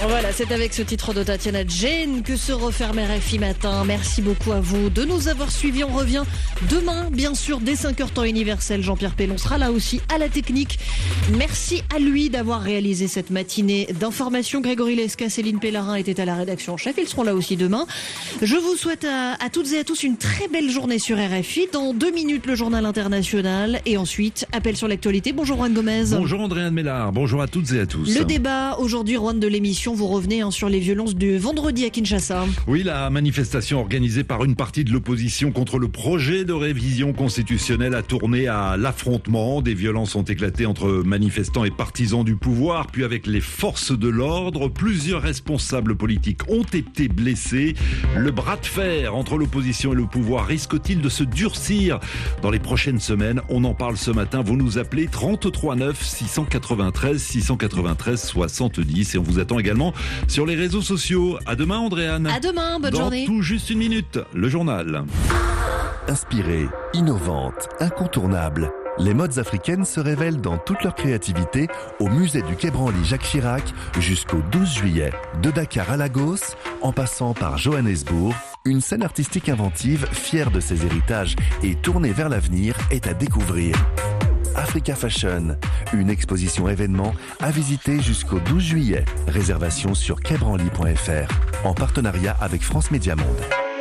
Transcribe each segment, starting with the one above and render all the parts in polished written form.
Voilà, c'est avec ce titre de Tatiana Jane que se referme RFI Matin. Merci beaucoup à vous de nous avoir suivis. On revient demain, bien sûr, dès 5h temps universel. Jean-Pierre Pellon sera là aussi à la technique. Merci à lui d'avoir réalisé cette matinée d'information. Grégory Lesca, Céline Pellarin étaient à la rédaction en chef. Ils seront là aussi demain. Je vous souhaite à toutes et à tous une très belle journée sur RFI. Dans 2 minutes, le journal international et ensuite, appel sur l'actualité. Bonjour Juan Gomez. Bonjour Andréane Mélard. Bonjour à toutes et à tous. Le débat aujourd'hui, Juan, de l'émission, vous revenez sur les violences de vendredi à Kinshasa. Oui, la manifestation organisée par une partie de l'opposition contre le projet de révision constitutionnelle a tourné à l'affrontement. Des violences ont éclaté entre manifestants et partisans du pouvoir, puis avec les forces de l'ordre. Plusieurs responsables politiques ont été blessés. Le bras de fer entre l'opposition et le pouvoir risque-t-il de se durcir dans les prochaines semaines? On en parle ce matin. Vous nous appelez 33 9 693 693 70 et on vous attend également sur les réseaux sociaux. À demain Andréane. À demain, bonne journée. Dans tout juste une minute, le journal. Inspirée, innovante, incontournable, les modes africaines se révèlent dans toute leur créativité au musée du Quai Branly Jacques Chirac jusqu'au 12 juillet. De Dakar à Lagos, en passant par Johannesburg, une scène artistique inventive, fière de ses héritages et tournée vers l'avenir, est à découvrir. Africa Fashion, une exposition événement à visiter jusqu'au 12 juillet. Réservation sur quaibranly.fr, en partenariat avec France Média Monde.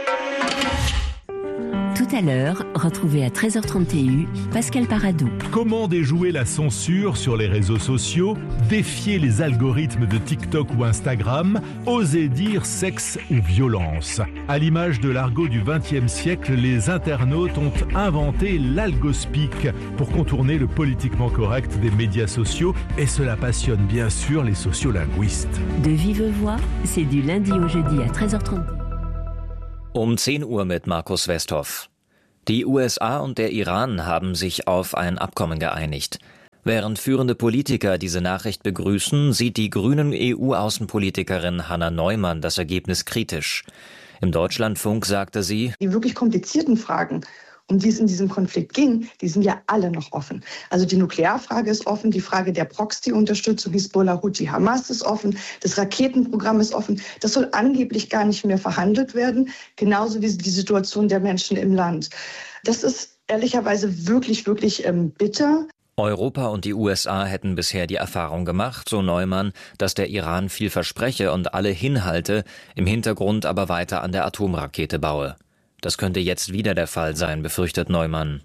Tout à l'heure, retrouvez à 13h30 TU Pascal Paradou. Comment déjouer la censure sur les réseaux sociaux, défier les algorithmes de TikTok ou Instagram, oser dire sexe ou violence. À l'image de l'argot du XXe siècle, les internautes ont inventé l'algospeak pour contourner le politiquement correct des médias sociaux et cela passionne bien sûr les sociolinguistes. De vive voix, c'est du lundi au jeudi à 13h30. Um 10 Uhr mit Markus Westhoff. Die USA und der Iran haben sich auf ein Abkommen geeinigt. Während führende Politiker diese Nachricht begrüßen, sieht die grünen EU-Außenpolitikerin Hanna Neumann das Ergebnis kritisch. Im Deutschlandfunk sagte sie: Die wirklich komplizierten Fragen, um die es in diesem Konflikt ging, die sind ja alle noch offen. Also die Nuklearfrage ist offen, die Frage der Proxy-Unterstützung Hisbollah, Houthi, Hamas ist offen, das Raketenprogramm ist offen. Das soll angeblich gar nicht mehr verhandelt werden, genauso wie die Situation der Menschen im Land. Das ist ehrlicherweise wirklich bitter. Europa und die USA hätten bisher die Erfahrung gemacht, so Neumann, dass der Iran viel verspreche und alle hinhalte, im Hintergrund aber weiter an der Atomrakete baue. Das könnte jetzt wieder der Fall sein, befürchtet Neumann.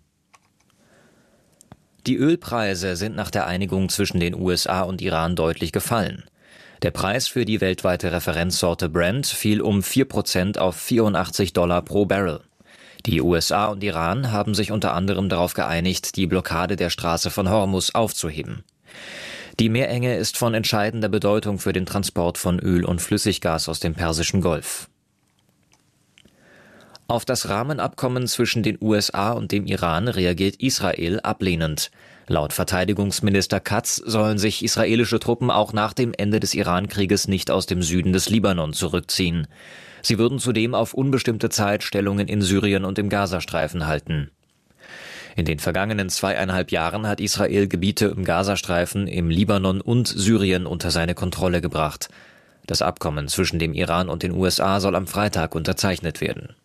Die Ölpreise sind nach der Einigung zwischen den USA und Iran deutlich gefallen. Der Preis für die weltweite Referenzsorte Brent fiel um 4% auf $84 pro Barrel. Die USA und Iran haben sich unter anderem darauf geeinigt, die Blockade der Straße von Hormuz aufzuheben. Die Meerenge ist von entscheidender Bedeutung für den Transport von Öl und Flüssiggas aus dem Persischen Golf. Auf das Rahmenabkommen zwischen den USA und dem Iran reagiert Israel ablehnend. Laut Verteidigungsminister Katz sollen sich israelische Truppen auch nach dem Ende des Iran-Krieges nicht aus dem Süden des Libanon zurückziehen. Sie würden zudem auf unbestimmte Zeit Stellungen in Syrien und im Gazastreifen halten. In den vergangenen 2,5 Jahren hat Israel Gebiete im Gazastreifen, im Libanon und Syrien unter seine Kontrolle gebracht. Das Abkommen zwischen dem Iran und den USA soll am Freitag unterzeichnet werden.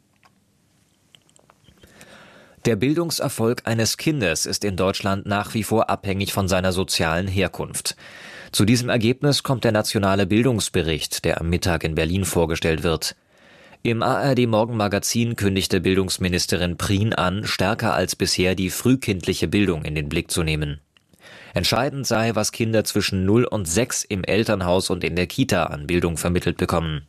Der Bildungserfolg eines Kindes ist in Deutschland nach wie vor abhängig von seiner sozialen Herkunft. Zu diesem Ergebnis kommt der Nationale Bildungsbericht, der am Mittag in Berlin vorgestellt wird. Im ARD-Morgenmagazin kündigte Bildungsministerin Prien an, stärker als bisher die frühkindliche Bildung in den Blick zu nehmen. Entscheidend sei, was Kinder zwischen 0 und 6 im Elternhaus und in der Kita an Bildung vermittelt bekommen.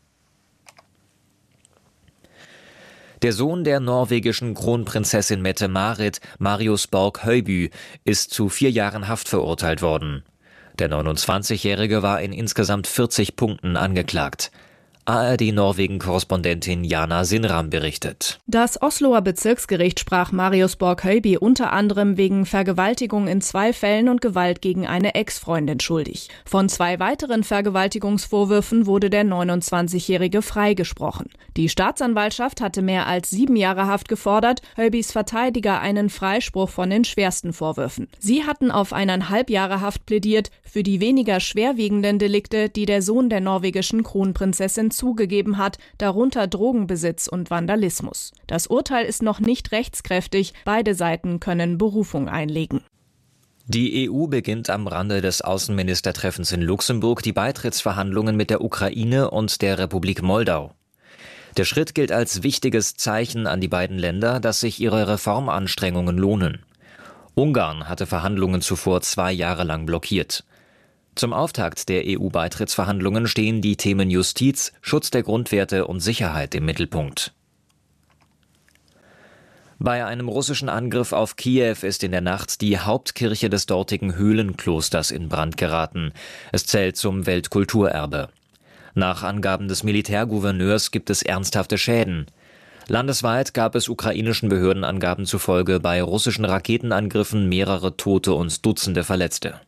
Der Sohn der norwegischen Kronprinzessin Mette-Marit, Marius Borg-Høiby, ist zu 4 Jahren Haft verurteilt worden. Der 29-Jährige war in insgesamt 40 Punkten angeklagt. ARD-Norwegen-Korrespondentin Jana Sinram berichtet. Das Osloer Bezirksgericht sprach Marius Borg-Høiby unter anderem wegen Vergewaltigung in 2 Fällen und Gewalt gegen eine Ex-Freundin schuldig. Von 2 weiteren Vergewaltigungsvorwürfen wurde der 29-Jährige freigesprochen. Die Staatsanwaltschaft hatte mehr als 7 Jahre Haft gefordert, Høibys Verteidiger einen Freispruch von den schwersten Vorwürfen. Sie hatten auf 1,5 Jahre Haft plädiert, für die weniger schwerwiegenden Delikte, die der Sohn der norwegischen Kronprinzessin zugegeben hat, darunter Drogenbesitz und Vandalismus. Das Urteil ist noch nicht rechtskräftig, beide Seiten können Berufung einlegen. Die EU beginnt am Rande des Außenministertreffens in Luxemburg die Beitrittsverhandlungen mit der Ukraine und der Republik Moldau. Der Schritt gilt als wichtiges Zeichen an die beiden Länder, dass sich ihre Reformanstrengungen lohnen. Ungarn hatte Verhandlungen zuvor 2 Jahre lang blockiert. Zum Auftakt der EU-Beitrittsverhandlungen stehen die Themen Justiz, Schutz der Grundwerte und Sicherheit im Mittelpunkt. Bei einem russischen Angriff auf Kiew ist in der Nacht die Hauptkirche des dortigen Höhlenklosters in Brand geraten. Es zählt zum Weltkulturerbe. Nach Angaben des Militärgouverneurs gibt es ernsthafte Schäden. Landesweit gab es ukrainischen Behördenangaben zufolge bei russischen Raketenangriffen mehrere Tote und Dutzende Verletzte.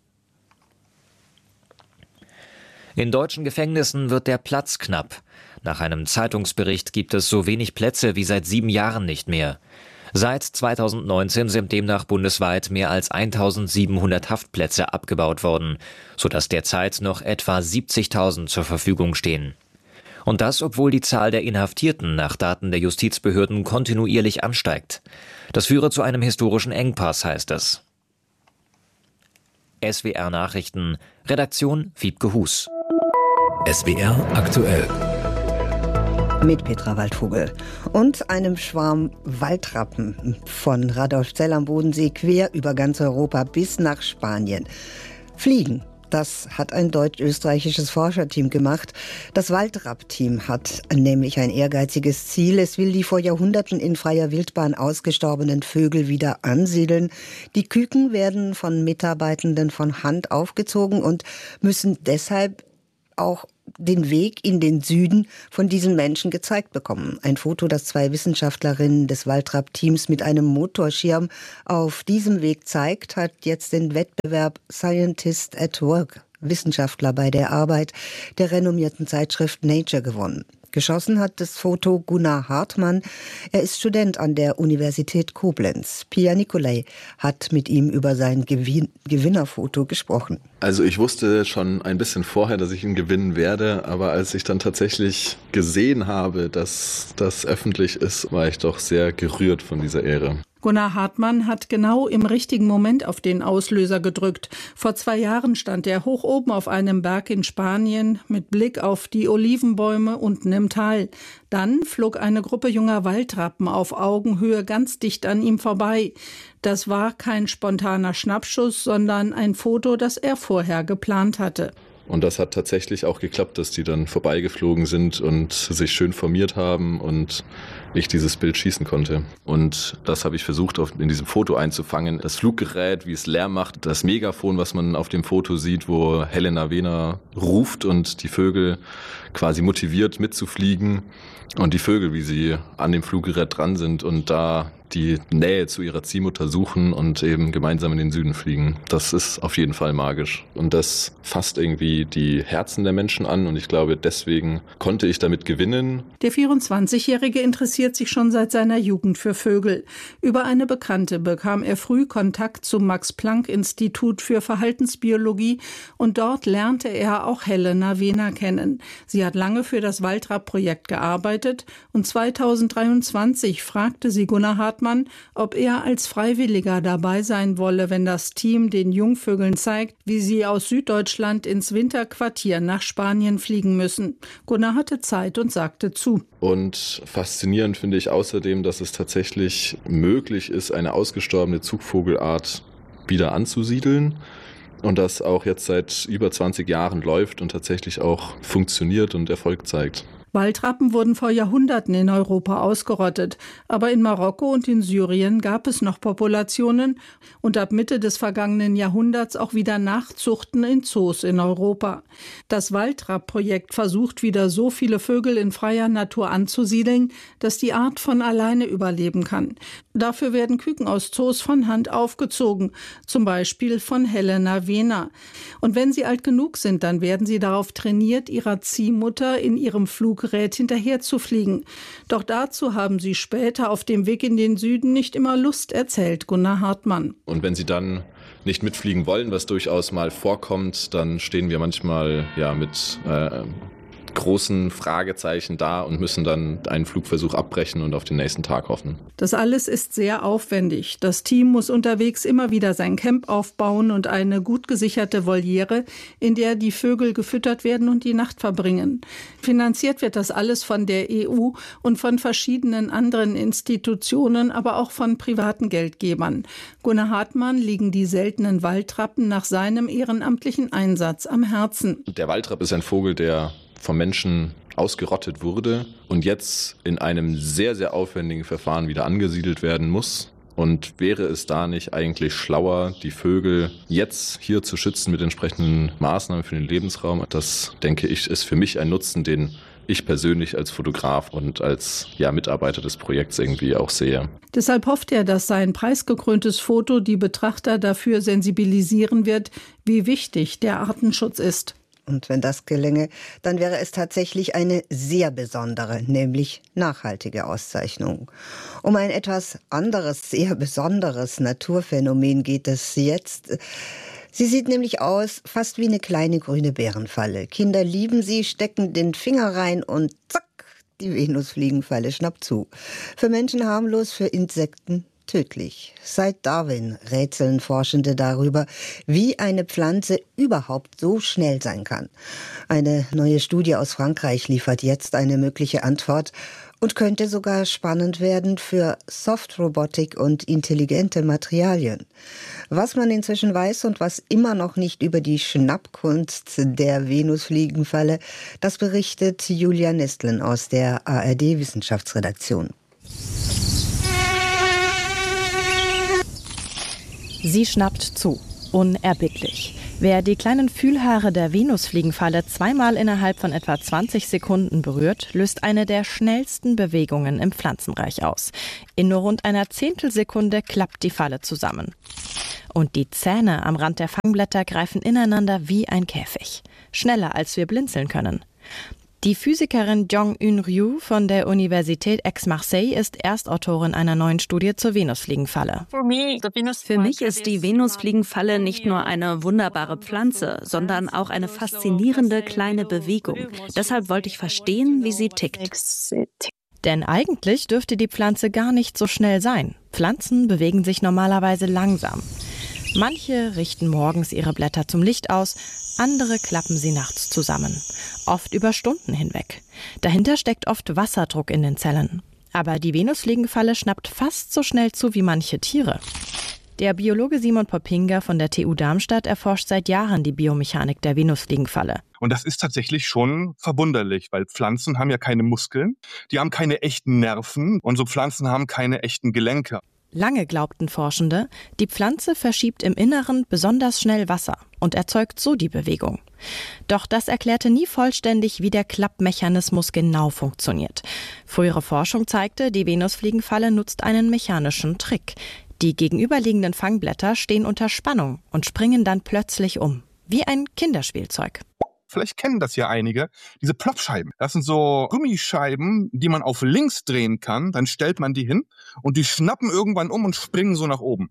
In deutschen Gefängnissen wird der Platz knapp. Nach einem Zeitungsbericht gibt es so wenig Plätze wie seit 7 Jahren nicht mehr. Seit 2019 sind demnach bundesweit mehr als 1700 Haftplätze abgebaut worden, sodass derzeit noch etwa 70.000 zur Verfügung stehen. Und das, obwohl die Zahl der Inhaftierten nach Daten der Justizbehörden kontinuierlich ansteigt. Das führe zu einem historischen Engpass, heißt es. SWR Nachrichten, Redaktion Wiebke Hus. SWR aktuell. Mit Petra Waldvogel und einem Schwarm Waldrappen von Radolfzell am Bodensee quer über ganz Europa bis nach Spanien. Fliegen, das hat ein deutsch-österreichisches Forscherteam gemacht. Das Waldrapp-Team hat nämlich ein ehrgeiziges Ziel. Es will die vor Jahrhunderten in freier Wildbahn ausgestorbenen Vögel wieder ansiedeln. Die Küken werden von Mitarbeitenden von Hand aufgezogen und müssen deshalb auch den Weg in den Süden von diesen Menschen gezeigt bekommen. Ein Foto, das 2 Wissenschaftlerinnen des Waldrapp-Teams mit einem Motorschirm auf diesem Weg zeigt, hat jetzt den Wettbewerb Scientist at Work, Wissenschaftler bei der Arbeit, der renommierten Zeitschrift Nature gewonnen. Geschossen hat das Foto Gunnar Hartmann. Er ist Student an der Universität Koblenz. Pia Nicolai hat mit ihm über sein Gewinnerfoto gesprochen. Also ich wusste schon ein bisschen vorher, dass ich ihn gewinnen werde, aber als ich dann tatsächlich gesehen habe, dass das öffentlich ist, war ich doch sehr gerührt von dieser Ehre. Gunnar Hartmann hat genau im richtigen Moment auf den Auslöser gedrückt. Vor 2 Jahren stand er hoch oben auf einem Berg in Spanien mit Blick auf die Olivenbäume unten im Tal. Dann flog eine Gruppe junger Waldrappen auf Augenhöhe ganz dicht an ihm vorbei. Das war kein spontaner Schnappschuss, sondern ein Foto, das er vorher geplant hatte. Und das hat tatsächlich auch geklappt, dass die dann vorbeigeflogen sind und sich schön formiert haben und ich dieses Bild schießen konnte. Und das habe ich versucht, in diesem Foto einzufangen. Das Fluggerät, wie es Lärm macht, das Megafon, was man auf dem Foto sieht, wo Helena Wehner ruft und die Vögel quasi motiviert mitzufliegen. Und die Vögel, wie sie an dem Fluggerät dran sind und da die Nähe zu ihrer Ziehmutter suchen und eben gemeinsam in den Süden fliegen. Das ist auf jeden Fall magisch. Und das fasst irgendwie die Herzen der Menschen an und ich glaube, deswegen konnte ich damit gewinnen. Der 24-Jährige interessiert sich schon seit seiner Jugend für Vögel. Über eine Bekannte bekam er früh Kontakt zum Max-Planck-Institut für Verhaltensbiologie und dort lernte er auch Helena Wehner kennen. Sie hat lange für das Waldrapp-Projekt gearbeitet und 2023 fragte sie Gunnar Hartmann, ob er als Freiwilliger dabei sein wolle, wenn das Team den Jungvögeln zeigt, wie sie aus Süddeutschland ins Winterquartier nach Spanien fliegen müssen. Gunnar hatte Zeit und sagte zu. Und faszinierend finde ich außerdem, dass es tatsächlich möglich ist, eine ausgestorbene Zugvogelart wieder anzusiedeln. Und das auch jetzt seit über 20 Jahren läuft und tatsächlich auch funktioniert und Erfolg zeigt. Waldrappen wurden vor Jahrhunderten in Europa ausgerottet, aber in Marokko und in Syrien gab es noch Populationen und ab Mitte des vergangenen Jahrhunderts auch wieder Nachzuchten in Zoos in Europa. Das Waldrapp-Projekt versucht wieder so viele Vögel in freier Natur anzusiedeln, dass die Art von alleine überleben kann. Dafür werden Küken aus Zoos von Hand aufgezogen, zum Beispiel von Helena Wehner. Und wenn sie alt genug sind, dann werden sie darauf trainiert, ihrer Ziehmutter in ihrem Fluggerät hinterherzufliegen. Doch dazu haben sie später auf dem Weg in den Süden nicht immer Lust, erzählt Gunnar Hartmann. Und wenn sie dann nicht mitfliegen wollen, was durchaus mal vorkommt, dann stehen wir manchmal mit großen Fragezeichen da und müssen dann einen Flugversuch abbrechen und auf den nächsten Tag hoffen. Das alles ist sehr aufwendig. Das Team muss unterwegs immer wieder sein Camp aufbauen und eine gut gesicherte Voliere, in der die Vögel gefüttert werden und die Nacht verbringen. Finanziert wird das alles von der EU und von verschiedenen anderen Institutionen, aber auch von privaten Geldgebern. Gunnar Hartmann liegen die seltenen Waldrappen nach seinem ehrenamtlichen Einsatz am Herzen. Der Waldrapp ist ein Vogel, der vom Menschen ausgerottet wurde und jetzt in einem sehr, sehr aufwendigen Verfahren wieder angesiedelt werden muss. Und wäre es da nicht eigentlich schlauer, die Vögel jetzt hier zu schützen mit entsprechenden Maßnahmen für den Lebensraum? Das, denke ich, ist für mich ein Nutzen, den ich persönlich als Fotograf und als Mitarbeiter des Projekts irgendwie auch sehe. Deshalb hofft er, dass sein preisgekröntes Foto die Betrachter dafür sensibilisieren wird, wie wichtig der Artenschutz ist. Und wenn das gelänge, dann wäre es tatsächlich eine sehr besondere, nämlich nachhaltige Auszeichnung. Um ein etwas anderes, sehr besonderes Naturphänomen geht es jetzt. Sie sieht nämlich aus, fast wie eine kleine grüne Bärenfalle. Kinder lieben sie, stecken den Finger rein und zack, die Venusfliegenfalle schnappt zu. Für Menschen harmlos, für Insekten tödlich. Seit Darwin rätseln Forschende darüber, wie eine Pflanze überhaupt so schnell sein kann. Eine neue Studie aus Frankreich liefert jetzt eine mögliche Antwort und könnte sogar spannend werden für Softrobotik und intelligente Materialien. Was man inzwischen weiß und was immer noch nicht über die Schnappkunst der Venusfliegenfalle, das berichtet Julia Nestlen aus der ARD-Wissenschaftsredaktion. Sie schnappt zu, unerbittlich. Wer die kleinen Fühlhaare der Venusfliegenfalle zweimal innerhalb von etwa 20 Sekunden berührt, löst eine der schnellsten Bewegungen im Pflanzenreich aus. In nur rund einer Zehntelsekunde klappt die Falle zusammen. Und die Zähne am Rand der Fangblätter greifen ineinander wie ein Käfig. Schneller, als wir blinzeln können. Die Physikerin Jong-Eun Ryu von der Universität Aix-Marseille ist Erstautorin einer neuen Studie zur Venusfliegenfalle. Für mich ist die Venusfliegenfalle nicht nur eine wunderbare Pflanze, sondern auch eine faszinierende kleine Bewegung. Deshalb wollte ich verstehen, wie sie tickt. Denn eigentlich dürfte die Pflanze gar nicht so schnell sein. Pflanzen bewegen sich normalerweise langsam. Manche richten morgens ihre Blätter zum Licht aus, andere klappen sie nachts zusammen. Oft über Stunden hinweg. Dahinter steckt oft Wasserdruck in den Zellen. Aber die Venusfliegenfalle schnappt fast so schnell zu wie manche Tiere. Der Biologe Simon Poppinga von der TU Darmstadt erforscht seit Jahren die Biomechanik der Venusfliegenfalle. Und das ist tatsächlich schon verwunderlich, weil Pflanzen haben ja keine Muskeln, die haben keine echten Nerven und so Pflanzen haben keine echten Gelenke. Lange glaubten Forschende, die Pflanze verschiebt im Inneren besonders schnell Wasser und erzeugt so die Bewegung. Doch das erklärte nie vollständig, wie der Klappmechanismus genau funktioniert. Frühere Forschung zeigte, die Venusfliegenfalle nutzt einen mechanischen Trick. Die gegenüberliegenden Fangblätter stehen unter Spannung und springen dann plötzlich um, wie ein Kinderspielzeug. Vielleicht kennen das ja einige, diese Ploppscheiben. Das sind so Gummischeiben, die man auf links drehen kann. Dann stellt man die hin und die schnappen irgendwann um und springen so nach oben.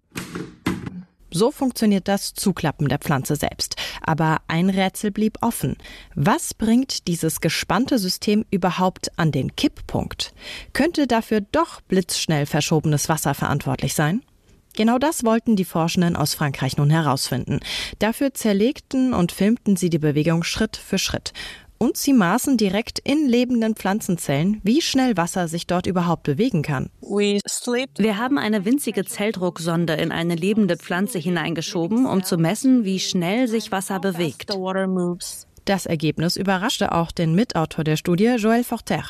So funktioniert das Zuklappen der Pflanze selbst. Aber ein Rätsel blieb offen. Was bringt dieses gespannte System überhaupt an den Kipppunkt? Könnte dafür doch blitzschnell verschobenes Wasser verantwortlich sein? Genau das wollten die Forschenden aus Frankreich nun herausfinden. Dafür zerlegten und filmten sie die Bewegung Schritt für Schritt. Und sie maßen direkt in lebenden Pflanzenzellen, wie schnell Wasser sich dort überhaupt bewegen kann. Wir haben eine winzige Zelldrucksonde in eine lebende Pflanze hineingeschoben, um zu messen, wie schnell sich Wasser bewegt. Das Ergebnis überraschte auch den Mitautor der Studie, Joël Forter.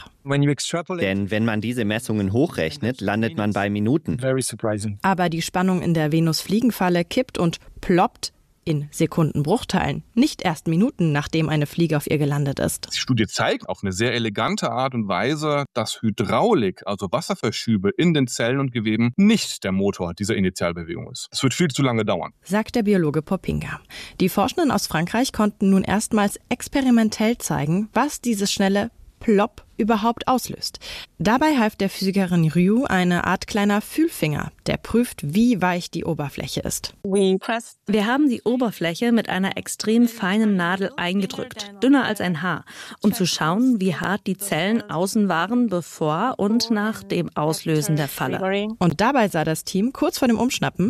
Denn wenn man diese Messungen hochrechnet, landet man bei Minuten. Aber die Spannung in der Venusfliegenfalle kippt und ploppt in Sekundenbruchteilen, nicht erst Minuten, nachdem eine Fliege auf ihr gelandet ist. Die Studie zeigt auf eine sehr elegante Art und Weise, dass Hydraulik, also Wasserverschübe in den Zellen und Geweben, nicht der Motor dieser Initialbewegung ist. Es wird viel zu lange dauern, sagt der Biologe Popinga. Die Forschenden aus Frankreich konnten nun erstmals experimentell zeigen, was dieses schnelle Plop überhaupt auslöst. Dabei half der Physikerin Ryu eine Art kleiner Fühlfinger, der prüft, wie weich die Oberfläche ist. Wir haben die Oberfläche mit einer extrem feinen Nadel eingedrückt, dünner als ein Haar, um zu schauen, wie hart die Zellen außen waren, bevor und nach dem Auslösen der Falle. Und dabei sah das Team kurz vor dem Umschnappen,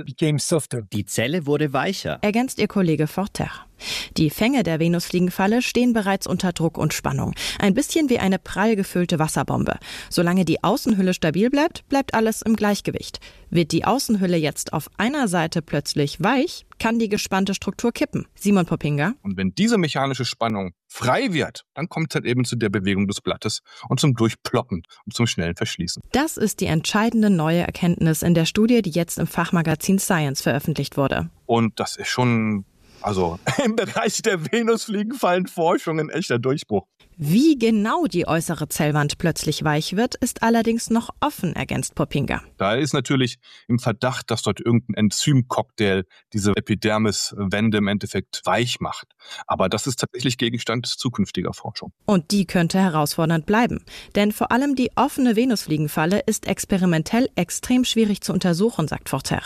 die Zelle wurde weicher, ergänzt ihr Kollege Forter. Die Fänge der Venusfliegenfalle stehen bereits unter Druck und Spannung. Ein bisschen wie eine prall gefüllte Wasserbombe. Solange die Außenhülle stabil bleibt, bleibt alles im Gleichgewicht. Wird die Außenhülle jetzt auf einer Seite plötzlich weich, kann die gespannte Struktur kippen. Simon Popinga. Und wenn diese mechanische Spannung frei wird, dann kommt es halt eben zu der Bewegung des Blattes und zum Durchploppen und zum schnellen Verschließen. Das ist die entscheidende neue Erkenntnis in der Studie, die jetzt im Fachmagazin Science veröffentlicht wurde. Und das ist schon im Bereich der Venusfliegenfallenforschung ein echter Durchbruch. Wie genau die äußere Zellwand plötzlich weich wird, ist allerdings noch offen, ergänzt Popinga. Da ist natürlich im Verdacht, dass dort irgendein Enzymcocktail diese Epidermiswände im Endeffekt weich macht. Aber das ist tatsächlich Gegenstand zukünftiger Forschung. Und die könnte herausfordernd bleiben. Denn vor allem die offene Venusfliegenfalle ist experimentell extrem schwierig zu untersuchen, sagt Forter.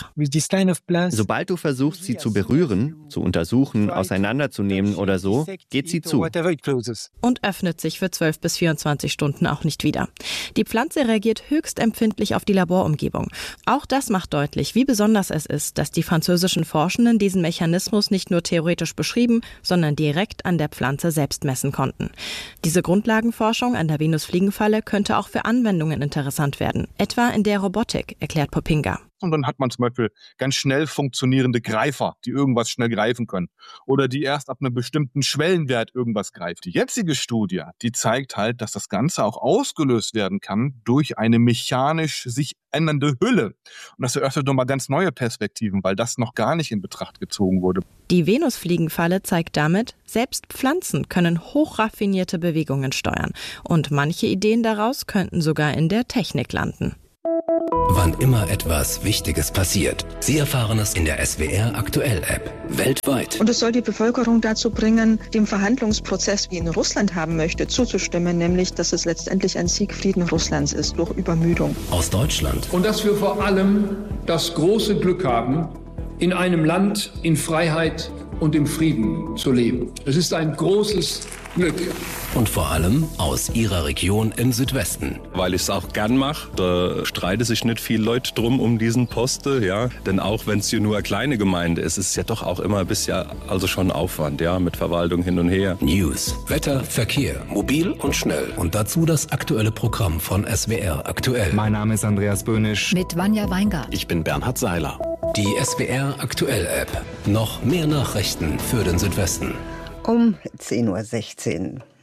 Sobald du versuchst, sie zu berühren, zu untersuchen, auseinanderzunehmen oder so, geht sie zu. Und öffnet sich für 12 bis 24 Stunden auch nicht wieder. Die Pflanze reagiert höchst empfindlich auf die Laborumgebung. Auch das macht deutlich, wie besonders es ist, dass die französischen Forschenden diesen Mechanismus nicht nur theoretisch beschrieben, sondern direkt an der Pflanze selbst messen konnten. Diese Grundlagenforschung an der Venusfliegenfalle könnte auch für Anwendungen interessant werden, etwa in der Robotik, erklärt Popinga. Und dann hat man zum Beispiel ganz schnell funktionierende Greifer, die irgendwas schnell greifen können. Oder die erst ab einem bestimmten Schwellenwert irgendwas greift. Die jetzige Studie, die zeigt halt, dass das Ganze auch ausgelöst werden kann durch eine mechanisch sich ändernde Hülle. Und das eröffnet nochmal ganz neue Perspektiven, weil das noch gar nicht in Betracht gezogen wurde. Die Venusfliegenfalle zeigt damit, selbst Pflanzen können hochraffinierte Bewegungen steuern. Und manche Ideen daraus könnten sogar in der Technik landen. Wann immer etwas Wichtiges passiert. Sie erfahren es in der SWR Aktuell App. Weltweit. Und es soll die Bevölkerung dazu bringen, dem Verhandlungsprozess, wie ihn Russland haben möchte, zuzustimmen, nämlich, dass es letztendlich ein Siegfrieden Russlands ist durch Übermüdung. Aus Deutschland. Und dass wir vor allem das große Glück haben, in einem Land in Freiheit und im Frieden zu leben. Es ist ein großes Glück. Und vor allem aus Ihrer Region im Südwesten. Weil ich es auch gern mache, da streiten sich nicht viele Leute drum um diesen Posten, ja. Denn auch wenn es hier nur eine kleine Gemeinde ist, ist es ja doch auch immer ein bisschen, also schon Aufwand, ja, mit Verwaltung hin und her. News, Wetter, Verkehr, mobil und schnell. Und dazu das aktuelle Programm von SWR Aktuell. Mein Name ist Andreas Böhnisch. Mit Vanja Weingart. Ich bin Bernhard Seiler. Die SWR Aktuell App. Noch mehr Nachrichten für den Südwesten. Um 10:16 Uhr.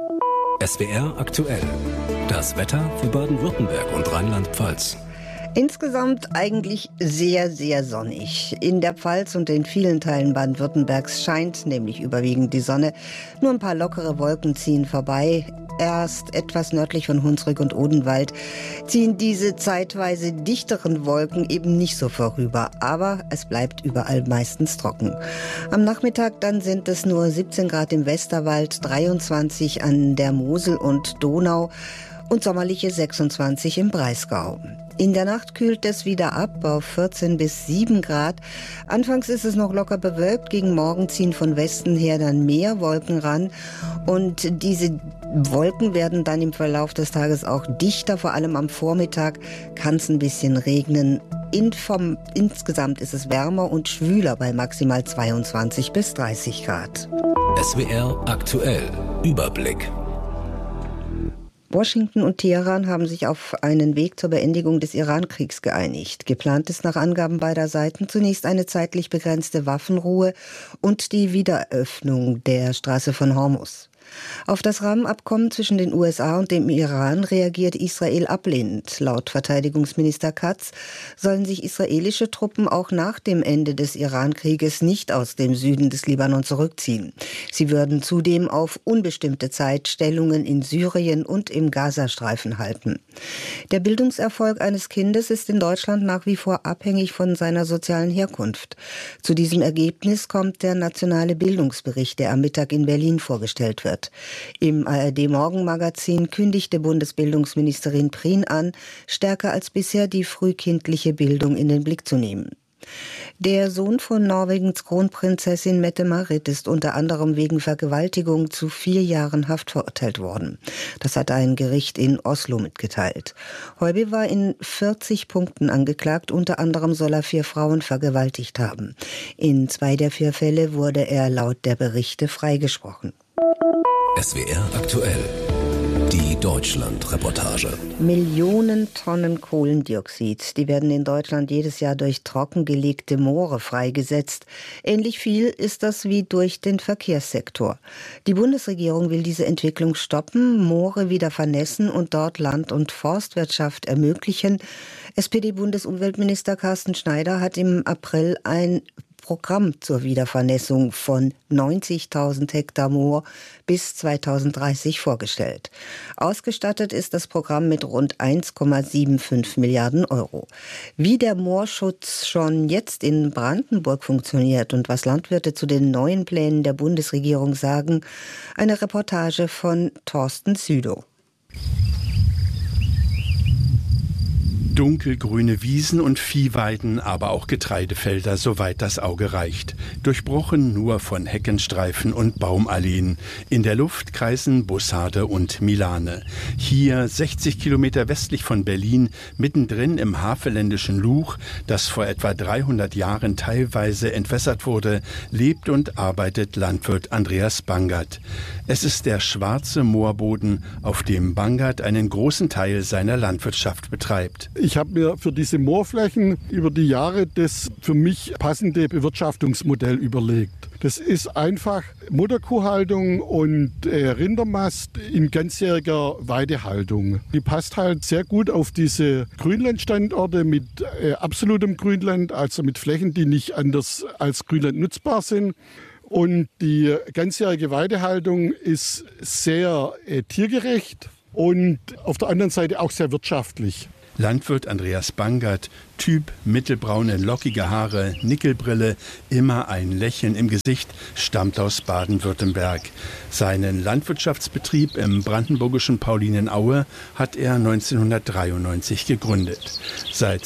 SWR Aktuell. Das Wetter für Baden-Württemberg und Rheinland-Pfalz. Insgesamt eigentlich sehr, sehr sonnig. In der Pfalz und in vielen Teilen Baden-Württembergs scheint nämlich überwiegend die Sonne. Nur ein paar lockere Wolken ziehen vorbei. Erst etwas nördlich von Hunsrück und Odenwald ziehen diese zeitweise dichteren Wolken eben nicht so vorüber. Aber es bleibt überall meistens trocken. Am Nachmittag dann sind es nur 17 Grad im Westerwald, 23 an der Mosel und Donau und sommerliche 26 im Breisgau. In der Nacht kühlt es wieder ab auf 14 bis 7 Grad. Anfangs ist es noch locker bewölkt. Gegen Morgen ziehen von Westen her dann mehr Wolken ran. Und diese Wolken werden dann im Verlauf des Tages auch dichter. Vor allem am Vormittag kann es ein bisschen regnen. Insgesamt ist es wärmer und schwüler bei maximal 22 bis 30 Grad. SWR Aktuell. Überblick. Washington und Teheran haben sich auf einen Weg zur Beendigung des Iran-Kriegs geeinigt. Geplant ist nach Angaben beider Seiten zunächst eine zeitlich begrenzte Waffenruhe und die Wiedereröffnung der Straße von Hormuz. Auf das Rahmenabkommen zwischen den USA und dem Iran reagiert Israel ablehnend. Laut Verteidigungsminister Katz sollen sich israelische Truppen auch nach dem Ende des Iran-Krieges nicht aus dem Süden des Libanon zurückziehen. Sie würden zudem auf unbestimmte Zeit Stellungen in Syrien und im Gazastreifen halten. Der Bildungserfolg eines Kindes ist in Deutschland nach wie vor abhängig von seiner sozialen Herkunft. Zu diesem Ergebnis kommt der nationale Bildungsbericht, der am Mittag in Berlin vorgestellt wird. Im ARD-Morgenmagazin kündigte Bundesbildungsministerin Prien an, stärker als bisher die frühkindliche Bildung in den Blick zu nehmen. Der Sohn von Norwegens Kronprinzessin Mette-Marit ist unter anderem wegen Vergewaltigung zu 4 Jahren Haft verurteilt worden. Das hat ein Gericht in Oslo mitgeteilt. Høiby war in 40 Punkten angeklagt, unter anderem soll er 4 Frauen vergewaltigt haben. In 2 der 4 Fälle wurde er laut der Berichte freigesprochen. SWR aktuell. Die Deutschland-Reportage. Millionen Tonnen Kohlendioxid, die werden in Deutschland jedes Jahr durch trockengelegte Moore freigesetzt. Ähnlich viel ist das wie durch den Verkehrssektor. Die Bundesregierung will diese Entwicklung stoppen, Moore wieder vernässen und dort Land- und Forstwirtschaft ermöglichen. SPD-Bundesumweltminister Carsten Schneider hat im April ein Programm zur Wiedervernässung von 90.000 Hektar Moor bis 2030 vorgestellt. Ausgestattet ist das Programm mit rund 1,75 Milliarden Euro. Wie der Moorschutz schon jetzt in Brandenburg funktioniert und was Landwirte zu den neuen Plänen der Bundesregierung sagen, eine Reportage von Thorsten Südow. Dunkelgrüne Wiesen und Viehweiden, aber auch Getreidefelder, soweit das Auge reicht. Durchbrochen nur von Heckenstreifen und Baumalleen. In der Luft kreisen Bussarde und Milane. Hier, 60 Kilometer westlich von Berlin, mittendrin im havelländischen Luch, das vor etwa 300 Jahren teilweise entwässert wurde, lebt und arbeitet Landwirt Andreas Bangert. Es ist der schwarze Moorboden, auf dem Bangert einen großen Teil seiner Landwirtschaft betreibt. Ich habe mir für diese Moorflächen über die Jahre das für mich passende Bewirtschaftungsmodell überlegt. Das ist einfach Mutterkuhhaltung und Rindermast in ganzjähriger Weidehaltung. Die passt halt sehr gut auf diese Grünlandstandorte mit absolutem Grünland, also mit Flächen, die nicht anders als Grünland nutzbar sind. Und die ganzjährige Weidehaltung ist sehr tiergerecht und auf der anderen Seite auch sehr wirtschaftlich. Landwirt Andreas Bangert, Typ mittelbraune, lockige Haare, Nickelbrille, immer ein Lächeln im Gesicht, stammt aus Baden-Württemberg. Seinen Landwirtschaftsbetrieb im brandenburgischen Paulinen-Aue hat er 1993 gegründet. Seit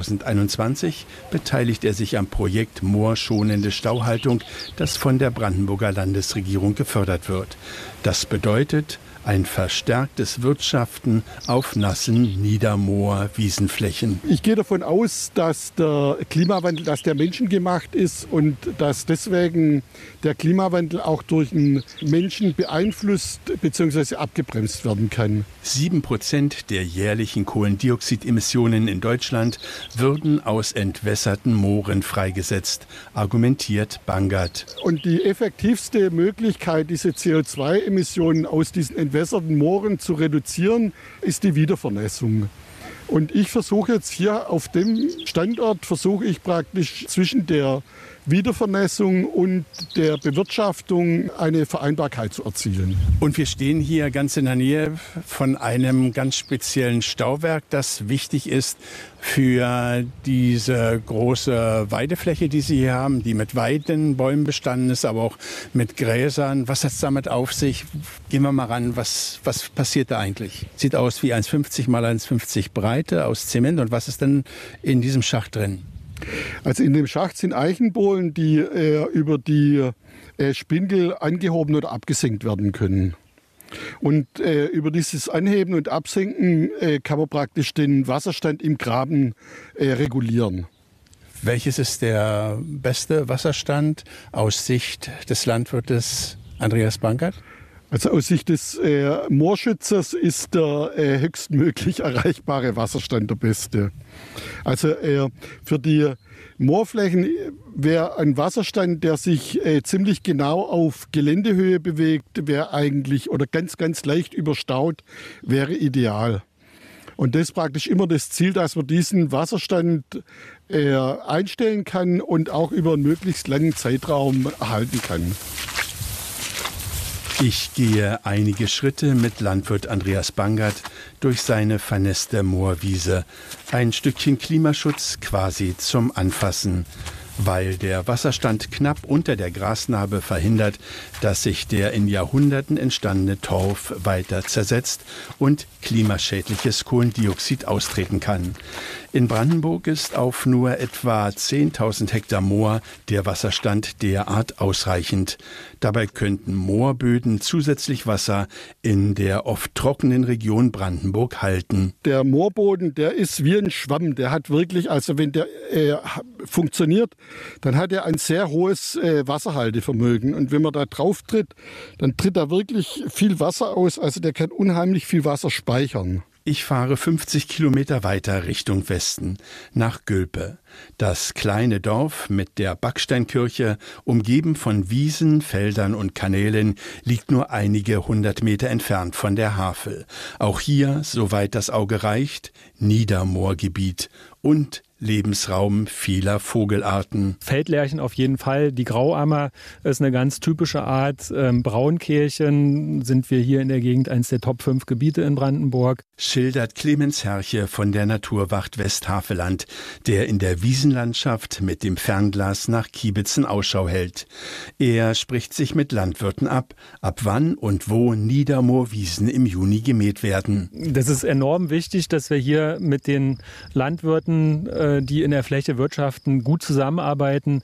2021 beteiligt er sich am Projekt Moorschonende Stauhaltung, das von der Brandenburger Landesregierung gefördert wird. Das bedeutet ein verstärktes Wirtschaften auf nassen Niedermoor-Wiesenflächen. Ich gehe davon aus, dass der Klimawandel, dass der menschengemacht ist und dass deswegen der Klimawandel auch durch den Menschen beeinflusst bzw. abgebremst werden kann. 7% der jährlichen Kohlendioxidemissionen in Deutschland würden aus entwässerten Mooren freigesetzt, argumentiert Bangert. Und die effektivste Möglichkeit, diese CO2-Emissionen aus diesen entwässerten Mooren zu reduzieren, ist die Wiedervernässung. Und ich versuche jetzt hier auf dem Standort, praktisch zwischen der Wiedervernässung und der Bewirtschaftung eine Vereinbarkeit zu erzielen. Und wir stehen hier ganz in der Nähe von einem ganz speziellen Stauwerk, das wichtig ist für diese große Weidefläche, die Sie hier haben, die mit Weidenbäumen bestanden ist, aber auch mit Gräsern. Was hat es damit auf sich? Gehen wir mal ran, was passiert da eigentlich? Sieht aus wie 1,50 mal 1,50 Breite aus Zement. Und was ist denn in diesem Schacht drin? Also in dem Schacht sind Eichenbohlen, die über die Spindel angehoben oder abgesenkt werden können. Und über dieses Anheben und Absenken kann man praktisch den Wasserstand im Graben regulieren. Welches ist der beste Wasserstand aus Sicht des Landwirtes Andreas Bangert? Also aus Sicht des Moorschützers ist der höchstmöglich erreichbare Wasserstand der beste. Also für die Moorflächen wäre ein Wasserstand, der sich ziemlich genau auf Geländehöhe bewegt, wäre eigentlich oder ganz, ganz leicht überstaut, wäre ideal. Und das ist praktisch immer das Ziel, dass man diesen Wasserstand einstellen kann und auch über einen möglichst langen Zeitraum erhalten kann. Ich gehe einige Schritte mit Landwirt Andreas Bangert durch seine vernässte Moorwiese. Ein Stückchen Klimaschutz quasi zum Anfassen. Weil der Wasserstand knapp unter der Grasnarbe verhindert, dass sich der in Jahrhunderten entstandene Torf weiter zersetzt und klimaschädliches Kohlendioxid austreten kann. In Brandenburg ist auf nur etwa 10.000 Hektar Moor der Wasserstand derart ausreichend. Dabei könnten Moorböden zusätzlich Wasser in der oft trockenen Region Brandenburg halten. Der Moorboden, der ist wie ein Schwamm. Der hat wirklich, also wenn der funktioniert, dann hat er ein sehr hohes Wasserhaltevermögen. Und wenn man da drauf tritt, dann tritt da wirklich viel Wasser aus. Also der kann unheimlich viel Wasser speichern. Ich fahre 50 Kilometer weiter Richtung Westen, nach Gülpe. Das kleine Dorf mit der Backsteinkirche, umgeben von Wiesen, Feldern und Kanälen, liegt nur einige 100 Meter entfernt von der Havel. Auch hier, soweit das Auge reicht, Niedermoorgebiet und Lebensraum vieler Vogelarten. Feldlerchen auf jeden Fall. Die Grauammer ist eine ganz typische Art. Braunkehlchen sind wir hier in der Gegend eines der Top 5 Gebiete in Brandenburg. Schildert Clemens Herche von der Naturwacht Westhaveland, der in der Wiesenlandschaft mit dem Fernglas nach Kiebitzen Ausschau hält. Er spricht sich mit Landwirten ab wann und wo Niedermoorwiesen im Juni gemäht werden. Das ist enorm wichtig, dass wir hier mit den Landwirten, die in der Fläche wirtschaften, gut zusammenarbeiten,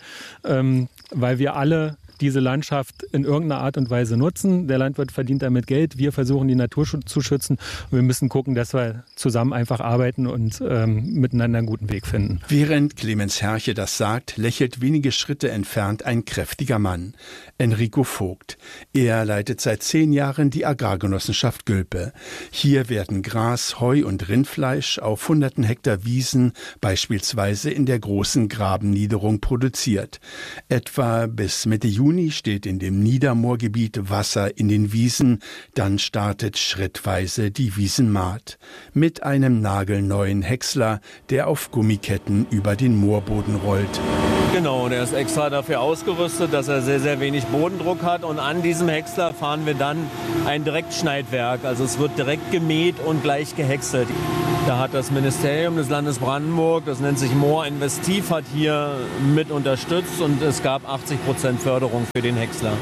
weil wir alle diese Landschaft in irgendeiner Art und Weise nutzen. Der Landwirt verdient damit Geld, wir versuchen die Natur zu schützen und wir müssen gucken, dass wir zusammen einfach arbeiten und miteinander einen guten Weg finden. Während Clemens Herche das sagt, lächelt wenige Schritte entfernt ein kräftiger Mann, Enrico Vogt. Er leitet seit 10 Jahren die Agrargenossenschaft Gülpe. Hier werden Gras, Heu und Rindfleisch auf hunderten Hektar Wiesen, beispielsweise in der großen Grabenniederung, produziert. Etwa bis Mitte Juni steht in dem Niedermoorgebiet Wasser in den Wiesen, dann startet schrittweise die Wiesenmaat. Mit einem nagelneuen Häcksler, der auf Gummiketten über den Moorboden rollt. Genau, der ist extra dafür ausgerüstet, dass er sehr, sehr wenig Bodendruck hat. Und an diesem Häcksler fahren wir dann ein Direktschneidwerk. Also es wird direkt gemäht und gleich gehäckselt. Da hat das Ministerium des Landes Brandenburg, das nennt sich Moor Investiv, hat hier mit unterstützt und es gab 80% Förderung für den Häcksler.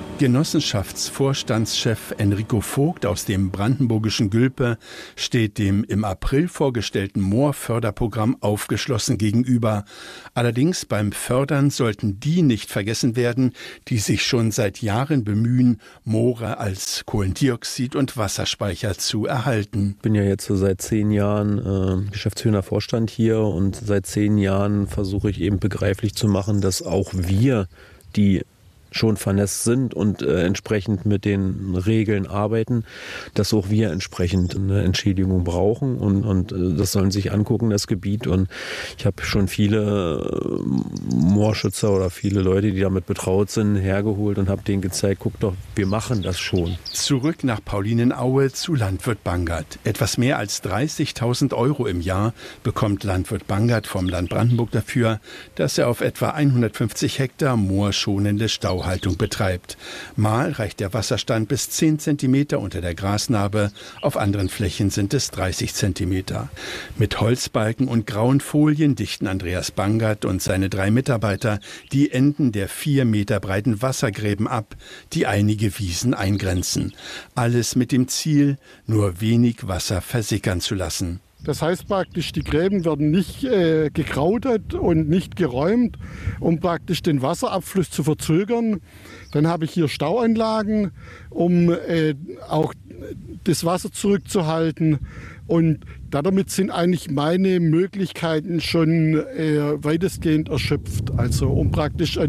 Genossenschaftsvorstandschef Enrico Vogt aus dem brandenburgischen Gülpe steht dem im April vorgestellten Moorförderprogramm aufgeschlossen gegenüber. Allerdings beim Fördern sollten die nicht vergessen werden, die sich schon seit Jahren bemühen, Moore als Kohlendioxid- und Wasserspeicher zu erhalten. Ich bin ja jetzt so seit 10 Jahren geschäftsführender Vorstand hier und seit 10 Jahren versuche ich eben begreiflich zu machen, dass auch wir, die schon vernässt sind und entsprechend mit den Regeln arbeiten, dass auch wir entsprechend eine Entschädigung brauchen und das sollen sich angucken, das Gebiet. Und ich habe schon viele Moorschützer oder viele Leute, die damit betraut sind, hergeholt und habe denen gezeigt, guck doch, wir machen das schon. Zurück nach Paulinenaue zu Landwirt Bangert. Etwas mehr als 30.000 € im Jahr bekommt Landwirt Bangert vom Land Brandenburg dafür, dass er auf etwa 150 Hektar moorschonende Stauhaltung betreibt. Mal reicht der Wasserstand bis 10 Zentimeter unter der Grasnarbe, auf anderen Flächen sind es 30 Zentimeter. Mit Holzbalken und grauen Folien dichten Andreas Bangert und seine 3 Mitarbeiter die Enden der 4 Meter breiten Wassergräben ab, die einige Wiesen eingrenzen. Alles mit dem Ziel, nur wenig Wasser versickern zu lassen. Das heißt praktisch, die Gräben werden nicht gekrautet und nicht geräumt, um praktisch den Wasserabfluss zu verzögern. Dann habe ich hier Stauanlagen, um auch das Wasser zurückzuhalten. Und damit sind eigentlich meine Möglichkeiten schon weitestgehend erschöpft. Also um praktisch ein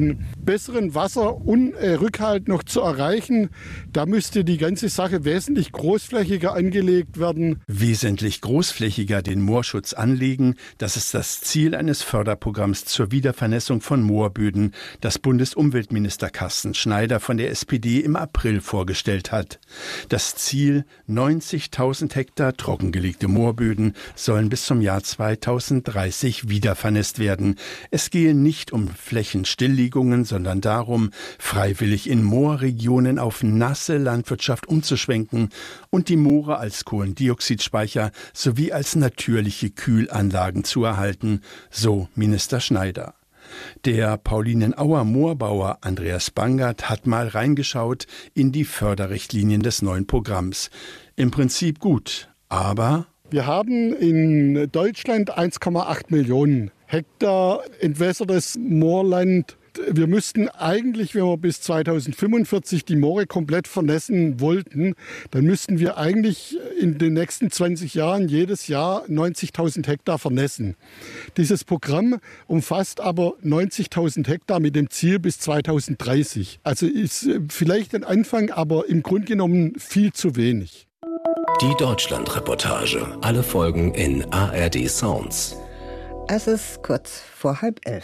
besseren Wasserrückhalt noch zu erreichen, da müsste die ganze Sache wesentlich großflächiger angelegt werden. Wesentlich großflächiger den Moorschutz anlegen, das ist das Ziel eines Förderprogramms zur Wiedervernässung von Moorböden, das Bundesumweltminister Carsten Schneider von der SPD im April vorgestellt hat. Das Ziel, 90.000 Hektar trockengelegte Moorböden sollen bis zum Jahr 2030 wiedervernässt werden. Es gehe nicht um Flächenstilllegungen, sondern darum, freiwillig in Moorregionen auf nasse Landwirtschaft umzuschwenken und die Moore als Kohlendioxidspeicher sowie als natürliche Kühlanlagen zu erhalten, so Minister Schneider. Der Paulinenauer Moorbauer Andreas Bangert hat mal reingeschaut in die Förderrichtlinien des neuen Programms. Im Prinzip gut, aber wir haben in Deutschland 1,8 Millionen Hektar entwässertes Moorland. Wir müssten eigentlich, wenn wir bis 2045 die Moore komplett vernässen wollten, dann müssten wir eigentlich in den nächsten 20 Jahren jedes Jahr 90.000 Hektar vernässen. Dieses Programm umfasst aber 90.000 Hektar mit dem Ziel bis 2030. Also ist vielleicht ein Anfang, aber im Grunde genommen viel zu wenig. Die Deutschland-Reportage. Alle Folgen in ARD Sounds. Es ist kurz vor 10:30.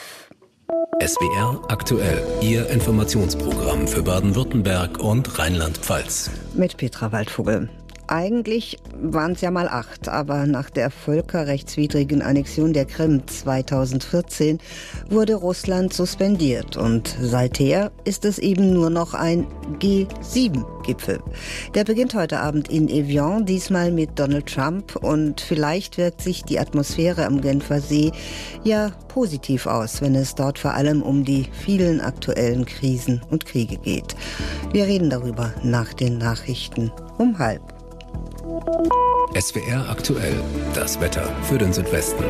SWR aktuell. Ihr Informationsprogramm für Baden-Württemberg und Rheinland-Pfalz. Mit Petra Waldvogel. Eigentlich waren es ja mal 8, aber nach der völkerrechtswidrigen Annexion der Krim 2014 wurde Russland suspendiert und seither ist es eben nur noch ein G7-Gipfel. Der beginnt heute Abend in Evian, diesmal mit Donald Trump und vielleicht wirkt sich die Atmosphäre am Genfer See ja positiv aus, wenn es dort vor allem um die vielen aktuellen Krisen und Kriege geht. Wir reden darüber nach den Nachrichten um 12:30. SWR aktuell. Das Wetter für den Südwesten.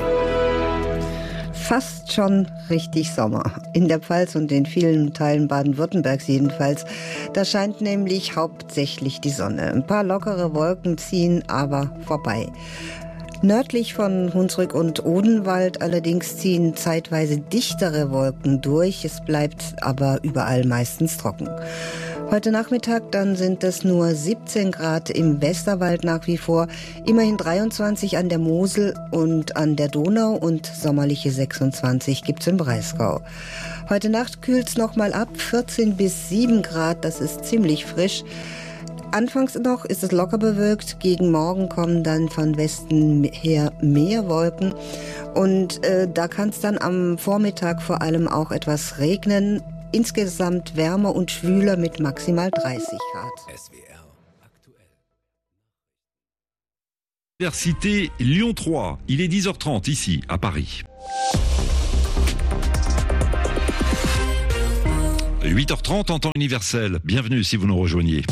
Fast schon richtig Sommer. In der Pfalz und in vielen Teilen Baden-Württembergs jedenfalls. Da scheint nämlich hauptsächlich die Sonne. Ein paar lockere Wolken ziehen aber vorbei. Nördlich von Hunsrück und Odenwald allerdings ziehen zeitweise dichtere Wolken durch. Es bleibt aber überall meistens trocken. Heute Nachmittag dann sind es nur 17 Grad im Westerwald nach wie vor, immerhin 23 an der Mosel und an der Donau und sommerliche 26 gibt's im Breisgau. Heute Nacht kühlt's nochmal ab, 14 bis 7 Grad, das ist ziemlich frisch. Anfangs noch ist es locker bewölkt, gegen Morgen kommen dann von Westen her mehr Wolken und da kann es dann am Vormittag vor allem auch etwas regnen. Insgesamt wärmer und schwüler mit maximal 30 Grad. Université Lyon 3, il est 10h30 ici, à Paris. 8h30 en temps universel. Bienvenue si vous nous rejoignez.